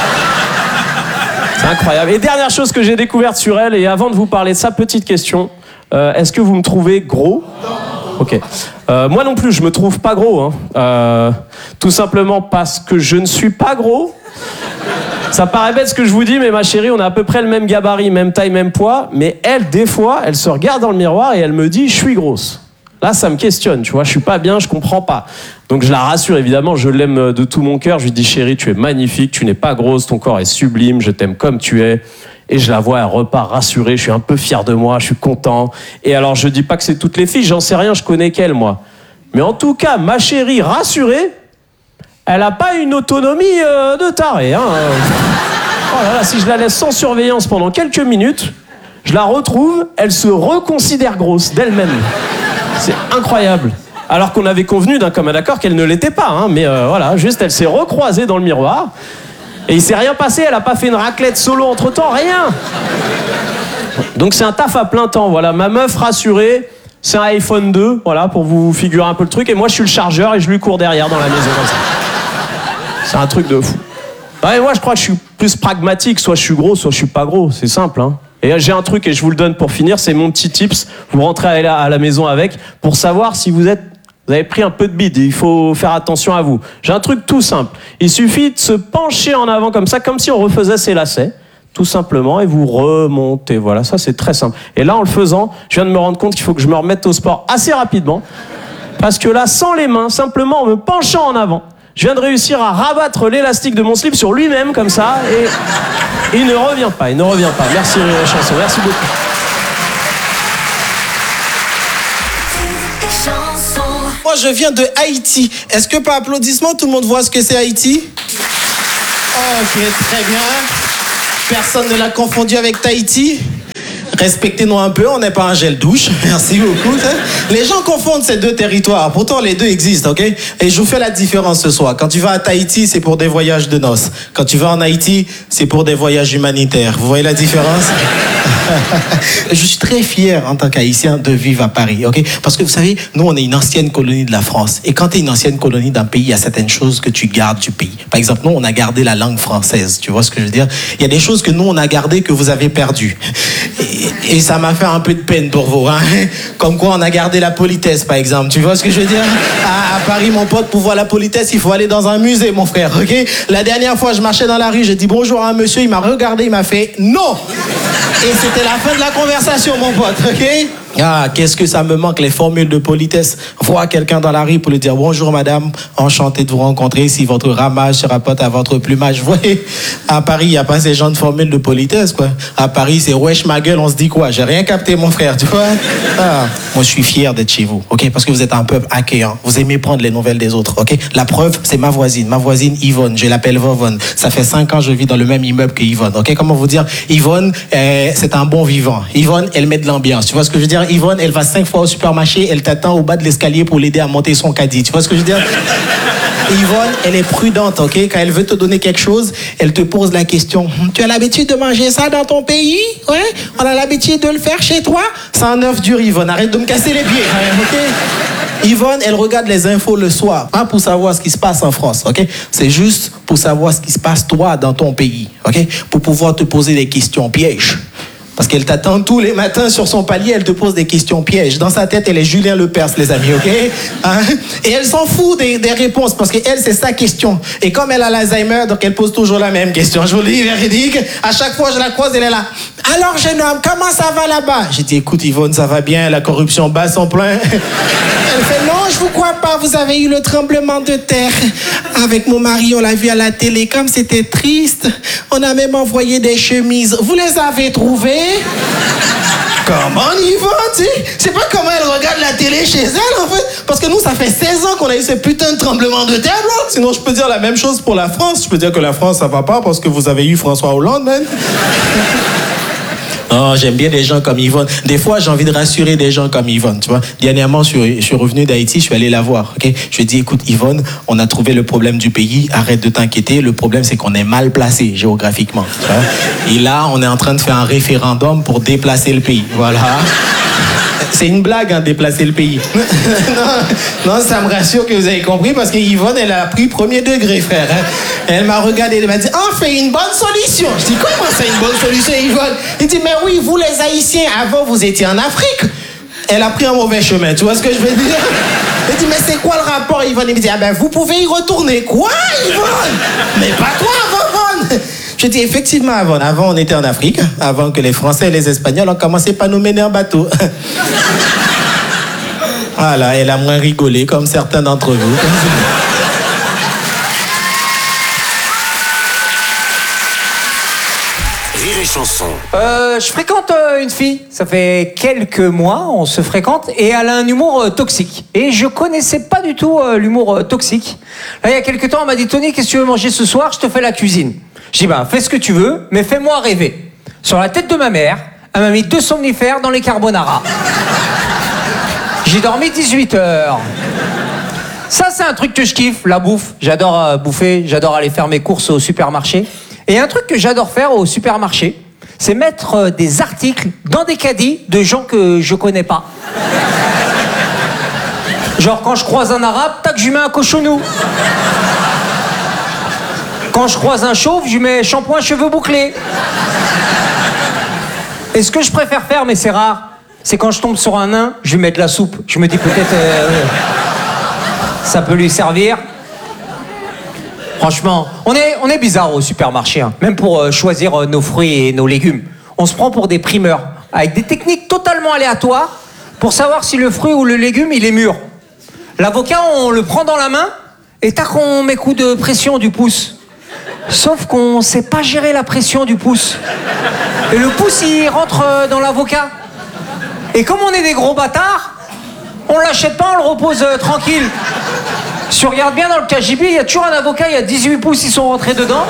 C'est incroyable. Et dernière chose que j'ai découverte sur elle, et avant de vous parler de ça, petite question. Euh, est-ce que vous me trouvez gros? Ok. Euh, moi non plus, je me trouve pas gros. Hein. Euh, tout simplement parce que je ne suis pas gros. Ça paraît bête ce que je vous dis, mais ma chérie, on a à peu près le même gabarit, même taille, même poids. Mais elle, des fois, elle se regarde dans le miroir et elle me dit « je suis grosse ». Là, ça me questionne, tu vois, je suis pas bien, je comprends pas. Donc je la rassure, évidemment, je l'aime de tout mon cœur. Je lui dis « chérie, tu es magnifique, tu n'es pas grosse, ton corps est sublime, je t'aime comme tu es ». Et je la vois, elle repart rassurée, je suis un peu fier de moi, je suis content. Et alors, je dis pas que c'est toutes les filles, j'en sais rien, je connais qu'elle, moi. Mais en tout cas, ma chérie rassurée, elle a pas une autonomie euh, de taré. Hein. Oh là là, si je la laisse sans surveillance pendant quelques minutes, je la retrouve, elle se reconsidère grosse d'elle-même. C'est incroyable. Alors qu'on avait convenu d'un commun accord qu'elle ne l'était pas. Hein. Mais euh, voilà, juste, elle s'est recroisée dans le miroir. Et il s'est rien passé, elle a pas fait une raclette solo entre-temps, rien. Donc c'est un taf à plein temps, voilà. Ma meuf rassurée, c'est un iPhone deux, voilà, pour vous figurer un peu le truc. Et moi, je suis le chargeur et je lui cours derrière dans la maison. Comme ça. C'est un truc de fou. Ouais, moi, je crois que je suis plus pragmatique. Soit je suis gros, soit je suis pas gros. C'est simple, hein. Et j'ai un truc, et je vous le donne pour finir, c'est mon petit tips. Vous rentrez à la, à la maison avec, pour savoir si vous êtes... Vous avez pris un peu de bide, il faut faire attention à vous. J'ai un truc tout simple. Il suffit de se pencher en avant comme ça, comme si on refaisait ses lacets, tout simplement, et vous remontez. Voilà, ça c'est très simple. Et là, en le faisant, je viens de me rendre compte qu'il faut que je me remette au sport assez rapidement. Parce que là, sans les mains, simplement en me penchant en avant, je viens de réussir à rabattre l'élastique de mon slip sur lui-même, comme ça, et il ne revient pas, il ne revient pas. Merci Rire et Chanson, merci beaucoup. Chanson. Moi, je viens de Haïti. Est-ce que par applaudissement, tout le monde voit ce que c'est Haïti? Ok, très bien. Personne ne l'a confondu avec Tahiti? Respectez-nous un peu, on n'est pas un gel douche. Merci beaucoup. Les gens confondent ces deux territoires. Pourtant, les deux existent, ok? Et je vous fais la différence ce soir. Quand tu vas à Tahiti, c'est pour des voyages de noces. Quand tu vas en Haïti, c'est pour des voyages humanitaires. Vous voyez la différence? Je suis très fier en tant qu'Haïtien de vivre à Paris, ok? Parce que vous savez, nous, on est une ancienne colonie de la France. Et quand tu es une ancienne colonie d'un pays, il y a certaines choses que tu gardes du pays. Par exemple, nous, on a gardé la langue française. Tu vois ce que je veux dire? Il y a des choses que nous, on a gardées que vous avez perdues. Et, et ça m'a fait un peu de peine pour vous, hein? Comme quoi, on a gardé la politesse, par exemple. Tu vois ce que je veux dire? À, à Paris, mon pote, pour voir la politesse, il faut aller dans un musée, mon frère, ok? La dernière fois, je marchais dans la rue, j'ai dit bonjour à un monsieur, il m'a regardé, il m'a fait non! Et c'était la fin de la conversation, mon pote, ok? Ah, qu'est-ce que ça me manque, les formules de politesse. Voir quelqu'un dans la rue pour lui dire bonjour madame, enchanté de vous rencontrer, si votre ramage se rapporte à votre plumage. Vous voyez, à Paris, il n'y a pas ces gens de formules de politesse, quoi. À Paris, c'est wesh ma gueule, on se dit quoi? J'ai rien capté, mon frère, tu vois? Ah, moi, je suis fier d'être chez vous, ok? Parce que vous êtes un peuple accueillant. Vous aimez prendre les nouvelles des autres, ok? La preuve, c'est ma voisine. Ma voisine Yvonne, je l'appelle Vovonne. Ça fait cinq ans que je vis dans le même immeuble que Yvonne, ok? Comment vous dire? Yvonne, euh, c'est un bon vivant. Yvonne, elle met de l'ambiance. Tu vois ce que je veux dire? Yvonne, elle va cinq fois au supermarché, elle t'attend au bas de l'escalier pour l'aider à monter son caddie. Tu vois ce que je veux dire? Yvonne, elle est prudente, ok? Quand elle veut te donner quelque chose, elle te pose la question. Tu as l'habitude de manger ça dans ton pays? Ouais? On a l'habitude de le faire chez toi? C'est un œuf dur, Yvonne. Arrête de me casser les pieds, ok? Yvonne, elle regarde les infos le soir, pas pour savoir ce qui se passe en France, ok? C'est juste pour savoir ce qui se passe toi dans ton pays, ok? Pour pouvoir te poser des questions pièges. Parce qu'elle t'attend tous les matins sur son palier, elle te pose des questions pièges. Dans sa tête, elle est Julien Lepers, les amis, ok? Hein? Et elle s'en fout des, des réponses, parce qu'elle, c'est sa question. Et comme elle a l'Alzheimer, donc elle pose toujours la même question. Je vous le dis, véridique. À chaque fois, je la croise, elle est là. Alors, jeune homme, comment ça va là-bas? J'ai dit, écoute, Yvonne, ça va bien, la corruption bat son plein. Elle fait, non, je vous crois pas, vous avez eu le tremblement de terre. Avec mon mari, on l'a vu à la télé, comme c'était triste. On a même envoyé des chemises. Vous les avez trouvées? Comment Yvonne, tu sais? Je sais pas comment elle regarde la télé chez elle, en fait. Parce que nous, ça fait seize ans qu'on a eu ce putain de tremblement de terre, là. Sinon, je peux dire la même chose pour la France. Je peux dire que la France, ça va pas parce que vous avez eu François Hollande, man. Oh, j'aime bien des gens comme Yvonne. Des fois, j'ai envie de rassurer des gens comme Yvonne, tu vois. Dernièrement, je suis, je suis revenu d'Haïti, je suis allé la voir, ok? Je lui ai dit, écoute, Yvonne, on a trouvé le problème du pays, arrête de t'inquiéter. Le problème, c'est qu'on est mal placé géographiquement, tu vois. Et là, on est en train de faire un référendum pour déplacer le pays, voilà. C'est une blague, hein, déplacer le pays. non, non, ça me rassure que vous avez compris, parce que Yvonne, elle a pris premier degré, frère. Hein. Elle m'a regardé, elle m'a dit, ah, fait une bonne solution. Je dis, comment c'est une bonne solution, Yvonne? Il dit, mais oui, vous les Haïtiens, avant, vous étiez en Afrique. Elle a pris un mauvais chemin, tu vois ce que je veux dire? Elle dit, mais c'est quoi le rapport, Yvonne? Il me dit, ah ben, vous pouvez y retourner. Quoi, Yvonne? Mais pas toi, Yvonne. Je dis, effectivement, avant, avant, on était en Afrique, avant que les Français et les Espagnols ont commencé par nous mener en bateau. Voilà, elle a moins rigolé, comme certains d'entre vous. Rire et chanson. Euh, je fréquente euh, une fille, ça fait quelques mois, on se fréquente, et elle a un humour euh, toxique. Et je connaissais pas du tout euh, l'humour euh, toxique. Là, il y a quelques temps, elle m'a dit, Tony, qu'est-ce que tu veux manger ce soir? Je te fais la cuisine. Je dis, ben, fais ce que tu veux, mais fais-moi rêver. Sur la tête de ma mère, elle m'a mis deux somnifères dans les carbonara. J'ai dormi dix-huit heures. Ça, c'est un truc que je kiffe, la bouffe. J'adore euh, bouffer, j'adore aller faire mes courses au supermarché. Et un truc que j'adore faire au supermarché, c'est mettre euh, des articles dans des caddies de gens que je connais pas. Genre, quand je croise un arabe, tac, je lui mets un cochonou. Quand je croise un chauve, je lui mets shampoing cheveux bouclés. Et ce que je préfère faire, mais c'est rare, c'est quand je tombe sur un nain, je lui mets de la soupe. Je me dis peut-être euh, ça peut lui servir. Franchement, on est, on est bizarre au supermarché, hein. Même pour euh, choisir euh, nos fruits et nos légumes. On se prend pour des primeurs, avec des techniques totalement aléatoires pour savoir si le fruit ou le légume, il est mûr. L'avocat, on le prend dans la main et tac, on met coup de pression du pouce. Sauf qu'on ne sait pas gérer la pression du pouce. Et le pouce, il rentre dans l'avocat. Et comme on est des gros bâtards, On l'achète pas, on le repose euh, tranquille. Si tu regardes bien dans le K G B, il y a toujours un avocat, il y a dix-huit pouces, ils sont rentrés dedans.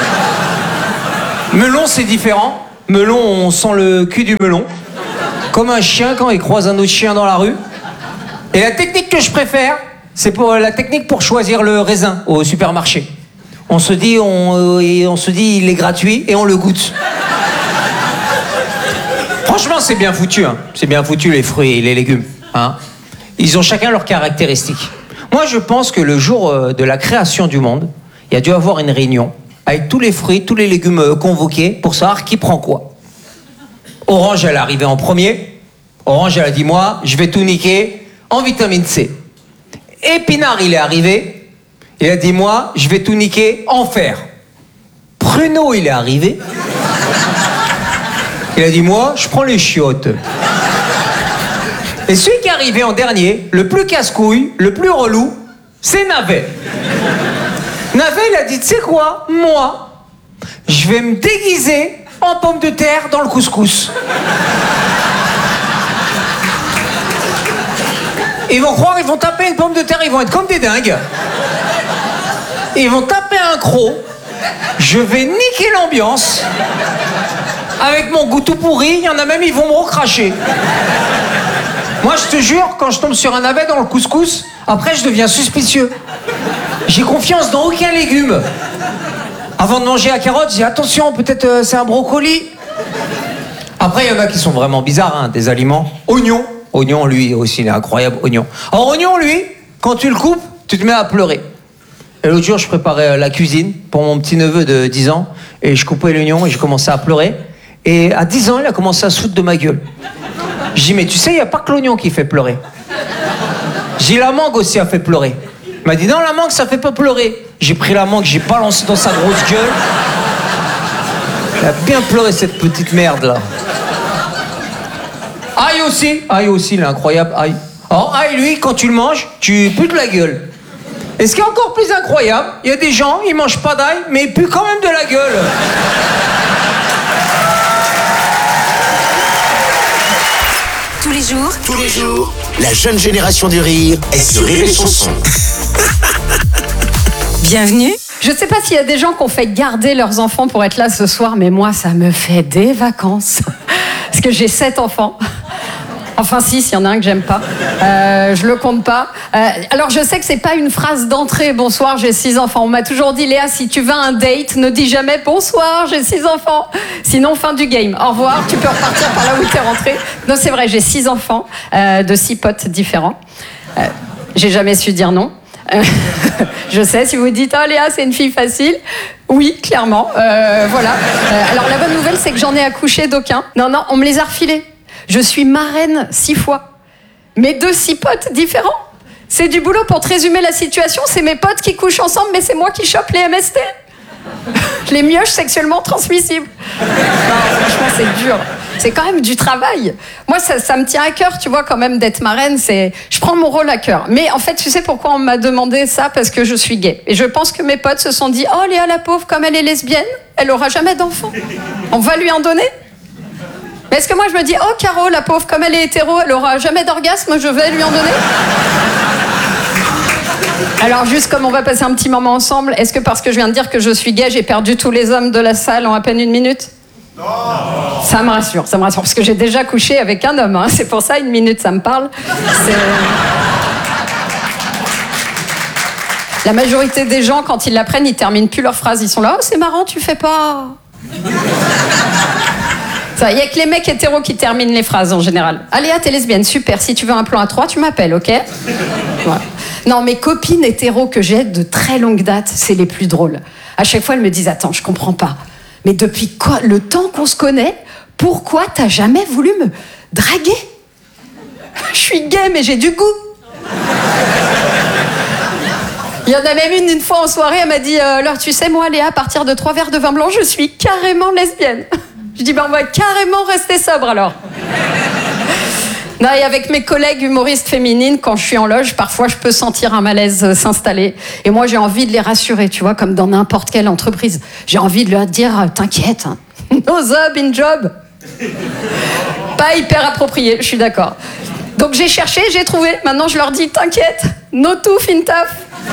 Melon, c'est différent. Melon, on sent le cul du melon. Comme un chien quand il croise un autre chien dans la rue. Et la technique que je préfère, c'est pour la technique pour choisir le raisin au supermarché. On se dit, on, euh, on se dit, il est gratuit et on le goûte. Franchement, c'est bien foutu. Hein. C'est bien foutu les fruits et les légumes. Hein. Ils ont chacun leurs caractéristiques. Moi, je pense que le jour euh, de la création du monde, il y a dû avoir une réunion avec tous les fruits, tous les légumes euh, convoqués pour savoir qui prend quoi. Orange, elle est arrivée en premier. Orange, elle a dit, moi, je vais tout niquer en vitamine C. Épinard, il est arrivé. Il a dit, moi, je vais tout niquer en fer. Pruneau, il est arrivé. Il a dit, moi, je prends les chiottes. Et celui qui est arrivé en dernier, le plus casse-couille, le plus relou, c'est Navet. Navet, il a dit, tu sais quoi, moi, je vais me déguiser en pomme de terre dans le couscous. Ils vont croire, ils vont taper une pomme de terre, ils vont être comme des dingues. Ils vont taper un croc. Je vais niquer l'ambiance. Avec mon goût tout pourri, il y en a même, ils vont me recracher. Moi, je te jure, quand je tombe sur un navet dans le couscous, après, je deviens suspicieux. J'ai confiance dans aucun légume. Avant de manger la carotte, j'ai attention, peut-être euh, c'est un brocoli. Après, il y en a qui sont vraiment bizarres, hein, des aliments. Oignon. Oignon, lui aussi, il est incroyable, oignon. Alors, oignon, lui, quand tu le coupes, tu te mets à pleurer. Et l'autre jour, je préparais euh, la cuisine pour mon petit-neveu de dix ans, et je coupais l'oignon et je commençais à pleurer. Et à dix ans, il a commencé à se foutre de ma gueule. J'ai dit, mais tu sais, il n'y a pas que l'oignon qui fait pleurer. J'ai dit, la mangue aussi a fait pleurer. Il m'a dit, non, la mangue, ça fait pas pleurer. J'ai pris la mangue, j'ai balancé dans sa grosse gueule. Elle a bien pleuré, cette petite merde, là. Aïe aussi. Aïe aussi, il est incroyable, aïe. Alors, aïe, lui, quand tu le manges, tu pues de la gueule. Et ce qui est encore plus incroyable, il y a des gens, ils mangent pas d'ail, mais ils puent quand même de la gueule. Tous les jours, Tous les jours, la jeune génération du rire est sur Rire et Chanson. bienvenue. Je sais pas s'il y a des gens qui ont fait garder leurs enfants pour être là ce soir, mais moi, ça me fait des vacances. Parce que j'ai sept enfants. Enfin, si, s'il y en a un que j'aime pas. Euh, je le compte pas. Euh, alors, je sais que c'est pas une phrase d'entrée. Bonsoir, j'ai six enfants. On m'a toujours dit, Léa, si tu vas à un date, ne dis jamais bonsoir, j'ai six enfants. Sinon, fin du game. Au revoir, tu peux repartir par là où t'es rentré. Non, c'est vrai, j'ai six enfants, euh, de six potes différents. Euh, j'ai jamais su dire non. Euh, je sais, si vous dites, oh Léa, c'est une fille facile. Oui, clairement. Euh, voilà. Euh, alors, la bonne nouvelle, c'est que j'en ai accouché d'aucun. Non, non, on me les a refilés. Je suis marraine six fois. Mais de six potes différents. C'est du boulot. Pour te résumer la situation, c'est mes potes qui couchent ensemble, mais c'est moi qui chope les M S T. Les mioches sexuellement transmissibles. Non, franchement, c'est dur. C'est quand même du travail. Moi, ça, ça me tient à cœur, tu vois, quand même, d'être marraine. C'est... Je prends mon rôle à cœur. Mais en fait, tu sais pourquoi on m'a demandé ça? Parce que je suis gay. Et je pense que mes potes se sont dit, oh, Léa, la pauvre, comme elle est lesbienne, elle aura jamais d'enfant. On va lui en donner? Mais est-ce que moi, je me dis, oh, Caro, la pauvre, comme elle est hétéro, elle aura jamais d'orgasme, je vais lui en donner? Alors, juste comme on va passer un petit moment ensemble, est-ce que parce que je viens de dire que je suis gay, j'ai perdu tous les hommes de la salle en à peine une minute? Non. Ça me rassure, ça me rassure, parce que j'ai déjà couché avec un homme, hein. C'est pour ça, une minute, ça me parle. C'est... La majorité des gens, quand ils l'apprennent, ils terminent plus leur phrase. Ils sont là, oh, c'est marrant, tu fais pas... Il n'y a que les mecs hétéros qui terminent les phrases en général. Allez, t'es lesbienne, super. Si tu veux un plan à trois, tu m'appelles, ok? Ouais. Non, mes copines hétéros que j'ai de très longue date, c'est les plus drôles. À chaque fois, elles me disent, attends, je comprends pas. Mais depuis quoi, le temps qu'on se connaît, pourquoi t'as jamais voulu me draguer? Je suis gay, mais j'ai du goût. Il y en a même une, une fois en soirée, elle m'a dit, euh, alors tu sais, moi, Léa, à partir de trois verres de vin blanc, je suis carrément lesbienne. Je dis, ben on va carrément rester sobre alors. Non, et avec mes collègues humoristes féminines, quand je suis en loge, parfois je peux sentir un malaise s'installer. Et moi, j'ai envie de les rassurer, tu vois, comme dans n'importe quelle entreprise. J'ai envie de leur dire, t'inquiète, hein, no job in job. Pas hyper approprié, je suis d'accord. Donc j'ai cherché, j'ai trouvé. Maintenant je leur dis, t'inquiète, no tout fintaf.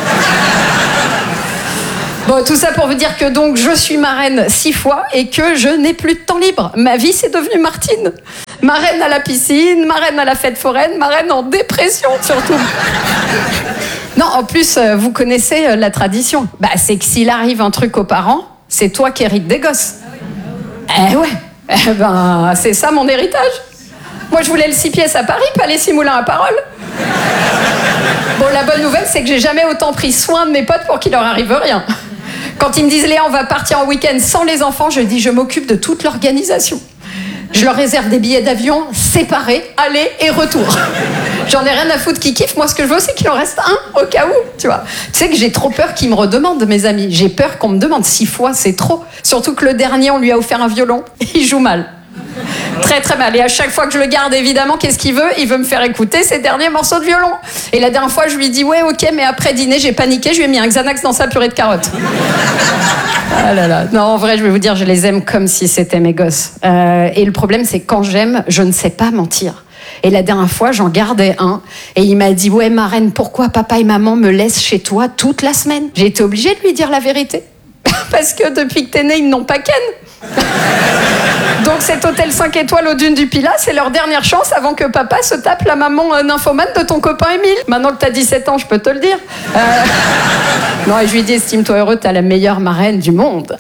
Bon, tout ça pour vous dire que donc je suis marraine six fois et que je n'ai plus de temps libre. Ma vie, c'est devenu Martine. Marraine à la piscine, marraine à la fête foraine, marraine en dépression surtout. Non, en plus, vous connaissez la tradition. Bah, c'est que s'il arrive un truc aux parents, c'est toi qui hérites des gosses. Eh ouais, eh ben, c'est ça mon héritage. Moi, je voulais le six pièces à Paris, pas les six moulins à Parole. Bon, la bonne nouvelle, c'est que j'ai jamais autant pris soin de mes potes pour qu'il leur arrive rien. Quand ils me disent, Léa, on va partir en week-end sans les enfants, je dis, je m'occupe de toute l'organisation. Je leur réserve des billets d'avion séparés, aller et retour. J'en ai rien à foutre qu'ils kiffent. Moi, ce que je veux, c'est qu'il en reste un au cas où, tu vois. Tu sais que j'ai trop peur qu'ils me redemandent, mes amis. J'ai peur qu'on me demande six fois, c'est trop. Surtout que le dernier, on lui a offert un violon et il joue mal. Très très mal. Et à chaque fois que je le garde, évidemment, qu'est-ce qu'il veut? Il veut me faire écouter ses derniers morceaux de violon. Et la dernière fois, je lui ai dit, ouais, ok, mais après dîner, j'ai paniqué, je lui ai mis un Xanax dans sa purée de carottes. Ah là là. Non, en vrai, je vais vous dire, je les aime comme si c'était mes gosses. Euh, et le problème, c'est que quand j'aime, je ne sais pas mentir. Et la dernière fois, j'en gardais un. Et il m'a dit, ouais, marraine, pourquoi papa et maman me laissent chez toi toute la semaine? J'ai été obligée de lui dire la vérité. Parce que depuis que t'es né, ils n'ont pas ken. Donc cet hôtel cinq étoiles aux dunes du Pilat, c'est leur dernière chance avant que papa se tape la maman euh, nymphomane de ton copain Émile. Maintenant que t'as dix-sept ans, je peux te le dire. Euh... Non, et je lui dis, estime-toi heureux, t'as la meilleure marraine du monde.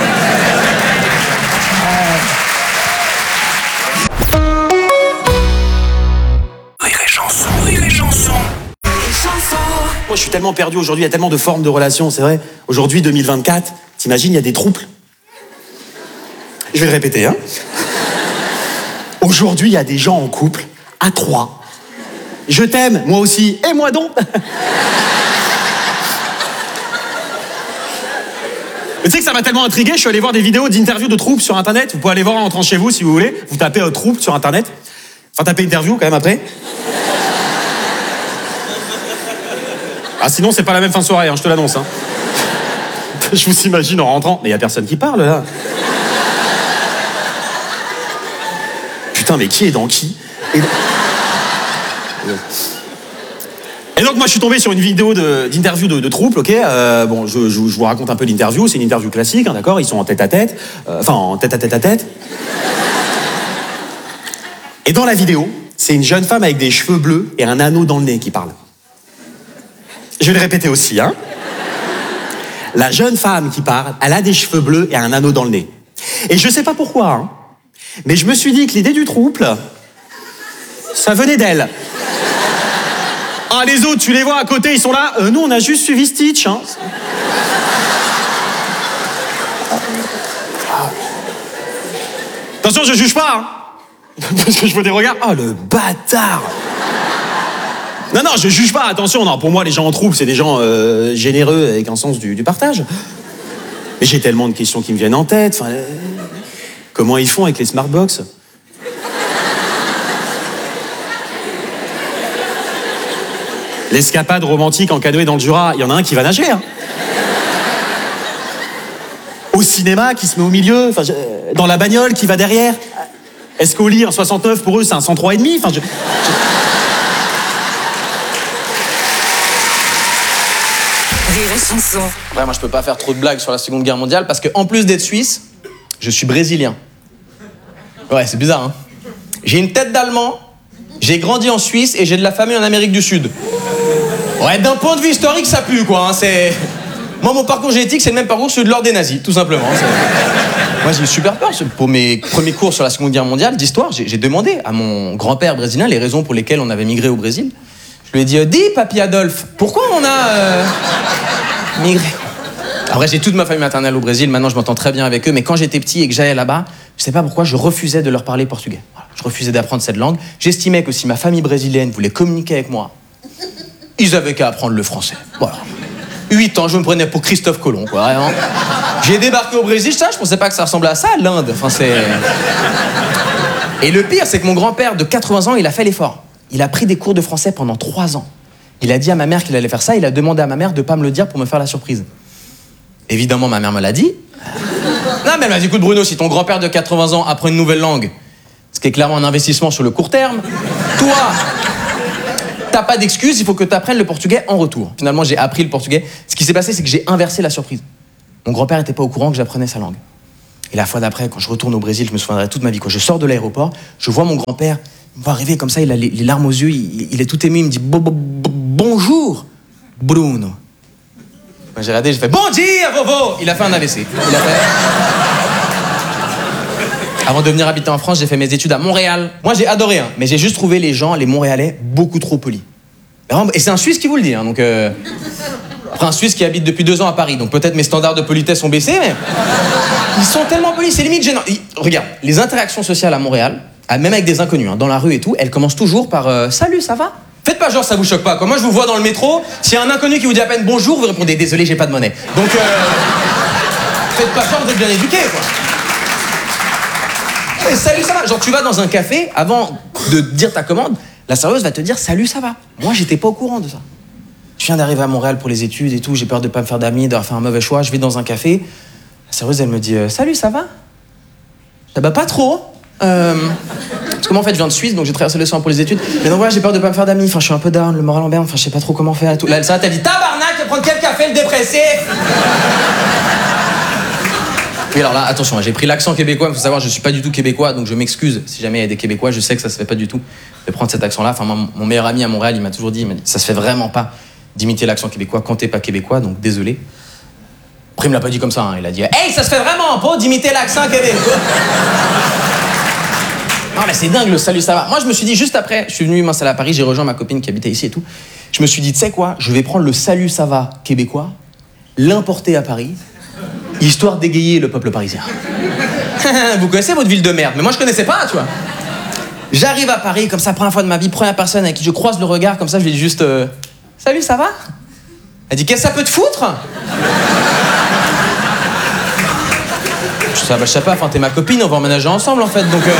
Rire et chanson, rire et chanson. Moi, je suis tellement perdu aujourd'hui, il y a tellement de formes de relations, c'est vrai. Aujourd'hui, deux mille vingt-quatre, t'imagines, il y a des troubles. Je vais le répéter, hein. Aujourd'hui, il y a des gens en couple, à trois. Je t'aime, moi aussi, et moi donc. Mais tu sais que ça m'a tellement intrigué, je suis allé voir des vidéos d'interviews de troupes sur Internet. Vous pouvez aller voir en entrant chez vous, si vous voulez. Vous tapez euh, troupe sur Internet. Enfin, tapez interview, quand même, après. Ah, sinon, c'est pas la même fin de soirée, hein, je te l'annonce. Hein. Je vous imagine en rentrant. Mais il y a personne qui parle, là. Putain, mais qui est dans qui? Et... Et donc, moi, je suis tombé sur une vidéo de, d'interview de, de troupe, ok euh, Bon, je, je, je vous raconte un peu l'interview. C'est une interview classique, hein, d'accord? Ils sont en tête à tête. Euh, enfin, en tête à tête à tête. Et dans la vidéo, c'est une jeune femme avec des cheveux bleus et un anneau dans le nez qui parle. Je vais le répéter aussi, hein. La jeune femme qui parle, elle a des cheveux bleus et un anneau dans le nez. Et je sais pas pourquoi, hein, mais je me suis dit que l'idée du trouble, ça venait d'elle. Ah, les autres, tu les vois à côté, ils sont là. Euh, nous, on a juste suivi Stitch, hein. Attention, je juge pas, hein. Parce que je vois des regards. Oh, le bâtard. Non, non, je juge pas, attention. Non, pour moi, les gens en trouble, c'est des gens euh, généreux avec un sens du, du partage. Mais j'ai tellement de questions qui me viennent en tête. Enfin, euh, comment ils font avec les smartbox? L'escapade romantique en canoë dans le Jura, il y en a un qui va nager. Hein. Au cinéma, qui se met au milieu, enfin, je, dans la bagnole, qui va derrière. Est-ce qu'au lit, un soixante-neuf, pour eux, c'est un cent trois virgule cinq? Enfin, je... je... Rire et chanson. Ouais, moi, je peux pas faire trop de blagues sur la Seconde Guerre mondiale parce que, en plus d'être suisse, je suis brésilien. Ouais, c'est bizarre, hein. J'ai une tête d'Allemand, j'ai grandi en Suisse et j'ai de la famille en Amérique du Sud. Ouais, d'un point de vue historique, ça pue, quoi. Hein, c'est... Moi, mon parcours génétique, c'est le même parcours que celui de l'ordre des nazis, tout simplement. C'est... Moi, j'ai eu super peur. Pour mes premiers cours sur la Seconde Guerre mondiale d'histoire, j'ai, j'ai demandé à mon grand-père brésilien les raisons pour lesquelles on avait migré au Brésil. Je lui ai dit, dis, papy Adolphe, pourquoi on a euh, migré? Après, j'ai toute ma famille maternelle au Brésil, maintenant je m'entends très bien avec eux, mais quand j'étais petit et que j'allais là-bas, je sais pas pourquoi, je refusais de leur parler portugais. Voilà, je refusais d'apprendre cette langue. J'estimais que si ma famille brésilienne voulait communiquer avec moi, ils avaient qu'à apprendre le français. Voilà. Huit ans, je me prenais pour Christophe Colomb, quoi, vraiment. J'ai débarqué au Brésil, ça, je pensais pas que ça ressemblait à ça, l'Inde. Enfin, c'est... Et le pire, c'est que mon grand-père de quatre-vingts ans, il a fait l'effort. Il a pris des cours de français pendant trois ans. Il a dit à ma mère qu'il allait faire ça, il a demandé à ma mère de pas me le dire pour me faire la surprise. Évidemment, ma mère me l'a dit. Non, mais elle m'a dit, écoute Bruno, si ton grand-père de quatre-vingts ans apprend une nouvelle langue, c'est qui est clairement un investissement sur le court terme. Toi, t'as pas d'excuse, il faut que tu apprennes le portugais en retour. Finalement, j'ai appris le portugais. Ce qui s'est passé, c'est que j'ai inversé la surprise. Mon grand-père était pas au courant que j'apprenais sa langue. Et la fois d'après, quand je retourne au Brésil, je me souviendrai toute ma vie. Quand je sors de l'aéroport, je vois mon grand-père, il me voit arriver comme ça, il a les, les larmes aux yeux, il, il est tout ému, il me dit bo, bo, bo, bonjour, Bruno. Moi, j'ai regardé, j'ai fait bon dia, Vovo. Il a fait un A V C. Il a fait... Avant de venir habiter en France, j'ai fait mes études à Montréal. Moi, j'ai adoré, hein, mais j'ai juste trouvé les gens, les Montréalais, beaucoup trop polis. Et c'est un Suisse qui vous le dit, hein, donc. Euh... Après, un Suisse qui habite depuis deux ans à Paris, donc peut-être mes standards de politesse ont baissé, mais ils sont tellement polis, c'est limite gênant. Ils... Regarde, les interactions sociales à Montréal, même avec des inconnus, hein, dans la rue et tout, elles commencent toujours par euh, salut, ça va? Faites pas genre ça vous choque pas. Quand moi je vous vois dans le métro, s'il y a un inconnu qui vous dit à peine bonjour, vous répondez désolé, j'ai pas de monnaie. Donc euh... faites pas genre d'être bien éduqué, quoi. Et salut, ça va? Genre tu vas dans un café, avant de dire ta commande, la serveuse va te dire salut, ça va? Moi j'étais pas au courant de ça. Je viens d'arriver à Montréal pour les études et tout, j'ai peur de pas me faire d'amis, d'avoir fait un mauvais choix. Je vais dans un café, la serveuse elle me dit euh, salut, ça va? Je dis bah pas trop. Euh... Parce que moi en fait je viens de Suisse, donc j'ai traversé le sang pour les études. Mais donc voilà, j'ai peur de pas me faire d'amis, enfin je suis un peu down, le moral en berne, enfin je sais pas trop comment faire et tout. Là elle s'arrête, elle dit tabarnak, tu vas prendre quel café le dépressif? Oui alors là, attention, j'ai pris l'accent québécois, il faut savoir je suis pas du tout québécois, donc je m'excuse si jamais il y a des Québécois, je sais que ça se fait pas du tout de prendre cet accent là. Enfin mon, mon meilleur ami à Montréal, il m'a toujours dit, il m'a dit ça se fait vraiment pas d'imiter l'accent québécois quand t'es pas québécois, donc désolé. Après il me l'a pas dit comme ça, hein. Il a dit hey, ça se fait vraiment pas d'imiter l'accent québécois. Non mais c'est dingue le salut, ça va. Moi je me suis dit juste après, je suis venu m'installer à Paris, j'ai rejoint ma copine qui habitait ici et tout. Je me suis dit tu sais quoi, je vais prendre le salut ça va québécois, l'importer à Paris, histoire d'égayer le peuple parisien. Vous connaissez votre ville de merde, mais moi je connaissais pas, tu vois. J'arrive à Paris comme ça, première fois de ma vie, première personne avec qui je croise le regard comme ça, je lui dis juste euh, salut, ça va? Elle dit qu'est-ce que ça peut te foutre? Je sais, bah, je sais pas, enfin t'es ma copine, on va emménager ensemble en fait, donc. Euh...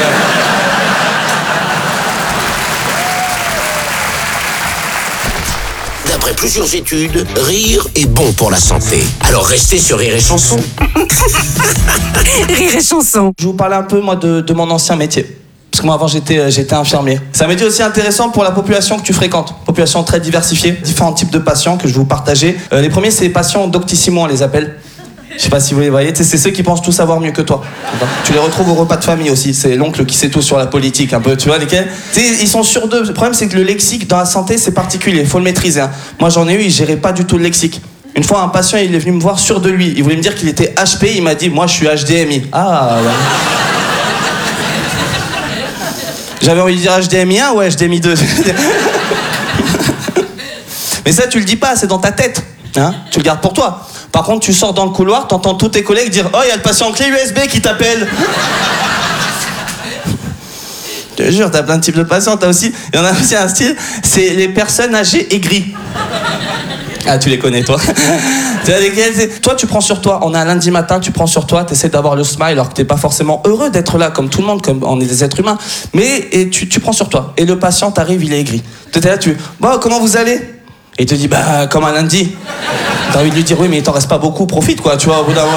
D'après plusieurs études, rire est bon pour la santé. Alors restez sur Rire et Chanson. Rire et Chanson. Je vais vous parler un peu moi de, de mon ancien métier. Parce que moi avant j'étais j'étais infirmier. C'est un métier aussi intéressant pour la population que tu fréquentes. Population très diversifiée, différents types de patients que je vais vous partager. Euh, les premiers c'est les patients doctissimo on les appelle. Je sais pas si vous les voyez, c'est ceux qui pensent tout savoir mieux que toi. Tu les retrouves au repas de famille aussi, c'est l'oncle qui sait tout sur la politique un peu, tu vois lesquels. Ils sont sur deux. Le problème c'est que le lexique dans la santé c'est particulier, il faut le maîtriser. Hein. Moi j'en ai eu, ils géraient pas du tout le lexique. Une fois un patient il est venu me voir sûr de lui, il voulait me dire qu'il était H P, il m'a dit moi je suis H D M I. Ah ouais. J'avais envie de dire H D M I un ou H D M I deux. Mais ça tu le dis pas, c'est dans ta tête. Hein, tu le gardes pour toi. Par contre, tu sors dans le couloir, t'entends tous tes collègues dire « Oh, il y a le patient clé U S B qui t'appelle !» Je te jure, t'as plein de types de patients, t'as aussi... Il y en a aussi un style, c'est les personnes âgées aigries. Ah, tu les connais, toi. Tu vois, lesquelles, toi, tu prends sur toi. On est un lundi matin, tu prends sur toi, t'essaies d'avoir le smile alors que t'es pas forcément heureux d'être là, comme tout le monde, comme on est des êtres humains. Mais et tu, tu prends sur toi. Et le patient t'arrive, il est aigri. Tu es là, tu... Bon, comment vous allez ? Et il te dit, bah, comme un lundi. T'as envie de lui dire, oui, mais il t'en reste pas beaucoup, profite, quoi, tu vois, au bout d'un moment.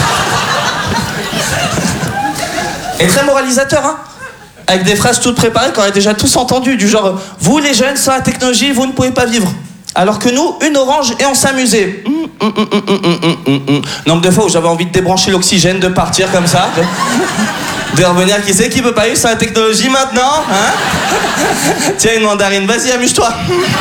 Et très moralisateur, hein. Avec des phrases toutes préparées qu'on a déjà tous entendues, du genre, vous, les jeunes, sans la technologie, vous ne pouvez pas vivre. Alors que nous, une orange et on s'amusait. Mmh, mmh, mmh, mmh, mmh, mmh, mmh. Nombre de fois où j'avais envie de débrancher l'oxygène, de partir comme ça. De revenir, qui sait qui peut pas vivre sans la technologie maintenant, hein. Tiens, une mandarine, vas-y, amuse-toi.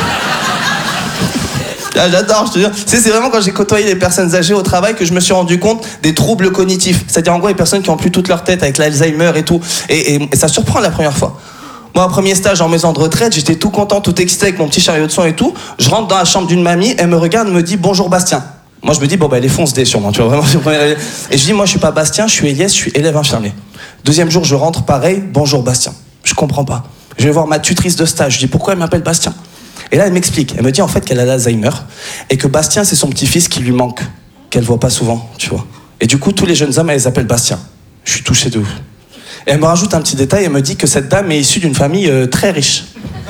Ah, j'adore, je te dis. Tu sais, c'est vraiment quand j'ai côtoyé les personnes âgées au travail que je me suis rendu compte des troubles cognitifs. C'est-à-dire, en gros, les personnes qui ont plus toute leur tête avec l'Alzheimer et tout. Et, et, et ça surprend la première fois. Moi, au premier stage en maison de retraite, j'étais tout content, tout excité avec mon petit chariot de soins et tout. Je rentre dans la chambre d'une mamie, elle me regarde, me dit bonjour Bastien. Moi, je me dis, bon, bah, elle est fonce-dé sûrement, tu vois, vraiment. Et je dis, moi, je suis pas Bastien, je suis Elias, je suis élève infirmier. Deuxième jour, je rentre, pareil, bonjour Bastien. Je comprends pas. Je vais voir ma tutrice de stage, je dis, pourquoi elle m'appelle Bastien ? Et là, elle m'explique. Elle me dit en fait qu'elle a l'Alzheimer et que Bastien, c'est son petit-fils qui lui manque, qu'elle voit pas souvent, tu vois. Et du coup, tous les jeunes hommes, elle les appelle Bastien. Je suis touché de ouf. Et elle me rajoute un petit détail, elle me dit que cette dame est issue d'une famille euh, très riche.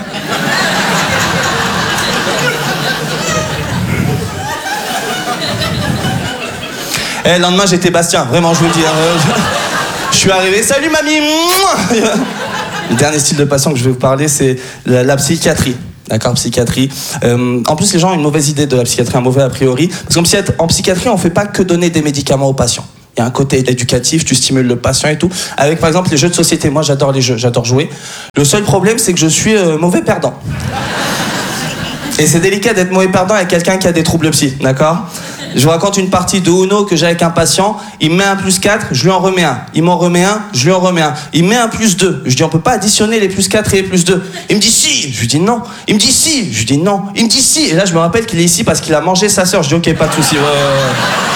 Et le lendemain, j'étais Bastien, vraiment, je vous le dis. Hein, je... je suis arrivé, salut mamie. Le dernier style de patient que je vais vous parler, c'est la, la psychiatrie. D'accord, psychiatrie. Euh, en plus, les gens ont une mauvaise idée de la psychiatrie, un mauvais a priori. Parce qu'en psychiatrie, en psychiatrie, on ne fait pas que donner des médicaments aux patients. Il y a un côté éducatif, tu stimules le patient et tout. Avec, par exemple, les jeux de société. Moi, j'adore les jeux, j'adore jouer. Le seul problème, c'est que je suis euh, mauvais perdant. Et c'est délicat d'être mauvais perdant avec quelqu'un qui a des troubles psy, d'accord? Je vous raconte une partie de Uno que j'ai avec un patient. Il me met un plus quatre, je lui en remets un. Il m'en remet un, je lui en remets un. Il me met un plus deux. Je dis, on peut pas additionner les plus quatre et les plus deux. Il me dit si. Je lui dis non. Il me dit si. Je lui dis non. Il me dit si. Et là, je me rappelle qu'il est ici parce qu'il a mangé sa sœur. Je dis, ok, pas de souci. Ouais, ouais, ouais.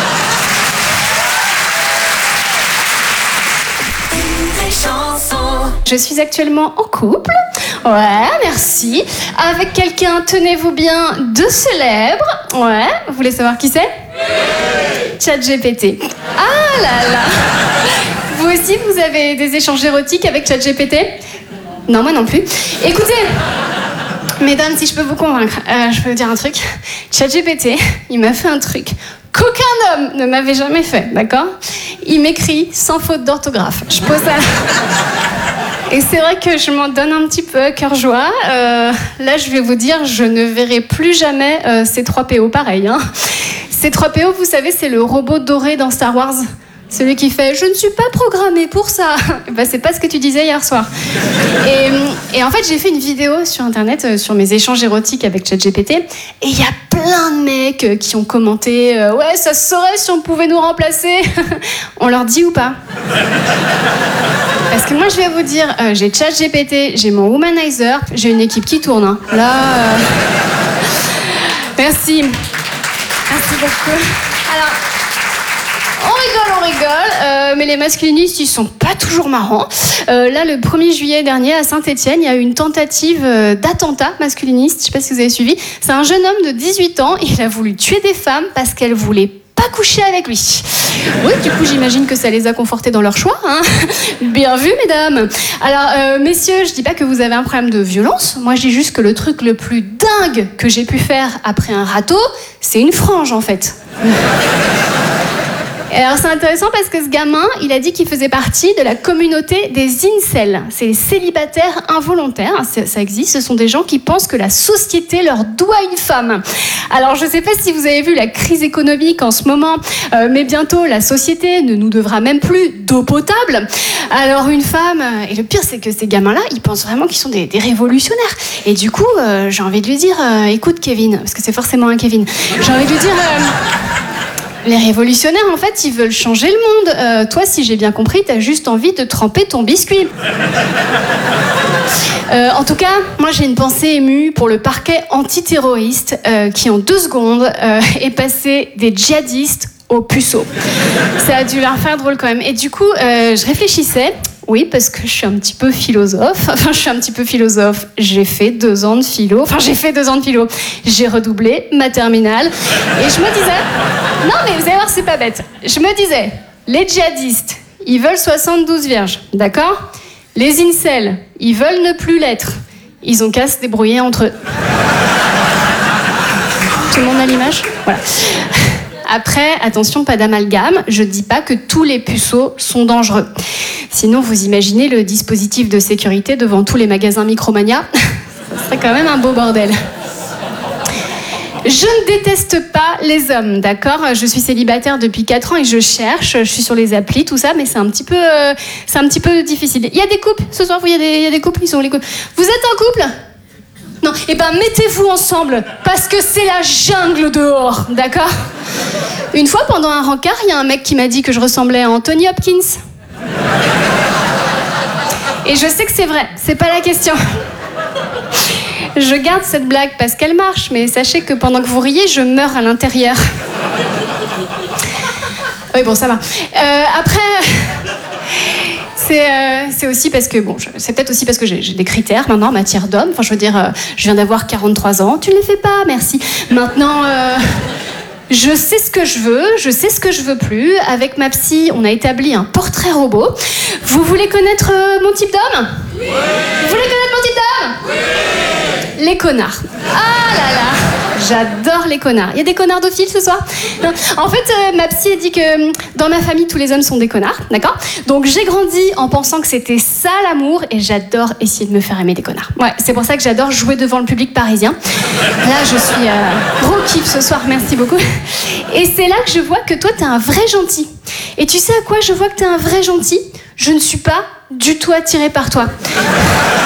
Je suis actuellement en couple. Ouais, merci. Avec quelqu'un, tenez-vous bien, de célèbre. Ouais, vous voulez savoir qui c'est? Oui. ChatGPT. Ah là là. Vous aussi, vous avez des échanges érotiques avec ChatGPT? Non, moi non plus. Écoutez, mesdames, si je peux vous convaincre, euh, je peux vous dire un truc. ChatGPT, il m'a fait un truc qu'aucun homme ne m'avait jamais fait, d'accord? Il m'écrit sans faute d'orthographe. Je pose ça... Et c'est vrai que je m'en donne un petit peu à cœur joie. Euh, là, je vais vous dire, je ne verrai plus jamais euh, C trois P O pareil. Hein. C trois P O, vous savez, c'est le robot doré dans Star Wars. Celui qui fait « Je ne suis pas programmé pour ça ». Ben, c'est pas ce que tu disais hier soir. Et, et en fait, j'ai fait une vidéo sur Internet euh, sur mes échanges érotiques avec ChatGPT. Et il y a plein de mecs euh, qui ont commenté euh, « Ouais, ça se saurait si on pouvait nous remplacer ». On leur dit ou pas? Parce que moi, je vais vous dire, euh, j'ai ChatGPT, j'ai mon Womanizer, j'ai une équipe qui tourne. Hein. Là, euh... merci. Merci beaucoup. Alors, on rigole, on rigole, euh, mais les masculinistes, ils sont pas toujours marrants. Euh, là, le premier juillet dernier, à Saint-Étienne, il y a eu une tentative euh, d'attentat masculiniste. Je sais pas si vous avez suivi. C'est un jeune homme de dix-huit ans. Il a voulu tuer des femmes parce qu'elles voulaient pas coucher avec lui. Oui, du coup, j'imagine que ça les a confortés dans leur choix. Hein. Bien vu, mesdames. Alors, euh, messieurs, je dis pas que vous avez un problème de violence. Moi, je dis juste que le truc le plus dingue que j'ai pu faire après un râteau, c'est une frange, en fait. Et alors, c'est intéressant parce que ce gamin, il a dit qu'il faisait partie de la communauté des incels. C'est les célibataires involontaires. Ça, ça existe. Ce sont des gens qui pensent que la société leur doit une femme. Alors, je ne sais pas si vous avez vu la crise économique en ce moment, euh, mais bientôt, la société ne nous devra même plus d'eau potable. Alors, une femme... Et le pire, c'est que ces gamins-là, ils pensent vraiment qu'ils sont des, des révolutionnaires. Et du coup, euh, j'ai envie de lui dire... Euh, écoute, Kevin, parce que c'est forcément un Kevin. J'ai envie de lui dire... Euh, Les révolutionnaires, en fait, ils veulent changer le monde. Euh, toi, si j'ai bien compris, t'as juste envie de tremper ton biscuit. Euh, en tout cas, moi, j'ai une pensée émue pour le parquet antiterroriste euh, qui, en deux secondes, euh, est passé des djihadistes aux puceaux. Ça a dû leur faire drôle quand même. Et du coup, euh, je réfléchissais... Oui, parce que je suis un petit peu philosophe. Enfin, je suis un petit peu philosophe. J'ai fait deux ans de philo. Enfin, j'ai fait deux ans de philo. J'ai redoublé ma terminale. Et je me disais... Non, mais vous allez voir, c'est pas bête. Je me disais, les djihadistes, ils veulent soixante-douze vierges, d'accord? Les incels, ils veulent ne plus l'être. Ils ont qu'à se débrouiller entre eux. Tout le monde a l'image? Voilà. Après, attention, pas d'amalgame, je dis pas que tous les puceaux sont dangereux. Sinon, vous imaginez le dispositif de sécurité devant tous les magasins Micromania? Ça serait quand même un beau bordel. Je ne déteste pas les hommes, d'accord? Je suis célibataire depuis quatre ans et je cherche, je suis sur les applis, tout ça, mais c'est un petit peu, euh, c'est un petit peu difficile. Il y a des couples, ce soir, il y a des, il y a des couples, ils sont les couples. Vous êtes en couple? Non, eh ben mettez-vous ensemble, parce que c'est la jungle dehors, d'accord? Une fois, pendant un rencard, il y a un mec qui m'a dit que je ressemblais à Anthony Hopkins. Et je sais que c'est vrai, c'est pas la question. Je garde cette blague parce qu'elle marche, mais sachez que pendant que vous riez, je meurs à l'intérieur. Oui, bon, ça va. Euh, après... C'est, euh, c'est aussi parce que, bon, je, c'est peut-être aussi parce que j'ai, j'ai des critères maintenant en matière d'homme. Enfin, je veux dire, euh, je viens d'avoir quarante-trois ans. Tu ne les fais pas, merci. Maintenant, euh, je sais ce que je veux, je sais ce que je veux plus. Avec ma psy, on a établi un portrait robot. Vous voulez connaître euh, mon type d'homme? Oui. Vous voulez connaître mon type d'homme? Oui. Les connards. Ah là là. J'adore les connards. Il y a des connards d'ophiles ce soir? Non. En fait, euh, ma psy a dit que euh, dans ma famille, tous les hommes sont des connards, d'accord? Donc j'ai grandi en pensant que c'était ça l'amour et j'adore essayer de me faire aimer des connards. Ouais, c'est pour ça que j'adore jouer devant le public parisien. Là, je suis euh, gros kiff ce soir, merci beaucoup. Et c'est là que je vois que toi, t'es un vrai gentil. Et tu sais à quoi je vois que t'es un vrai gentil? Je ne suis pas du tout attirée par toi.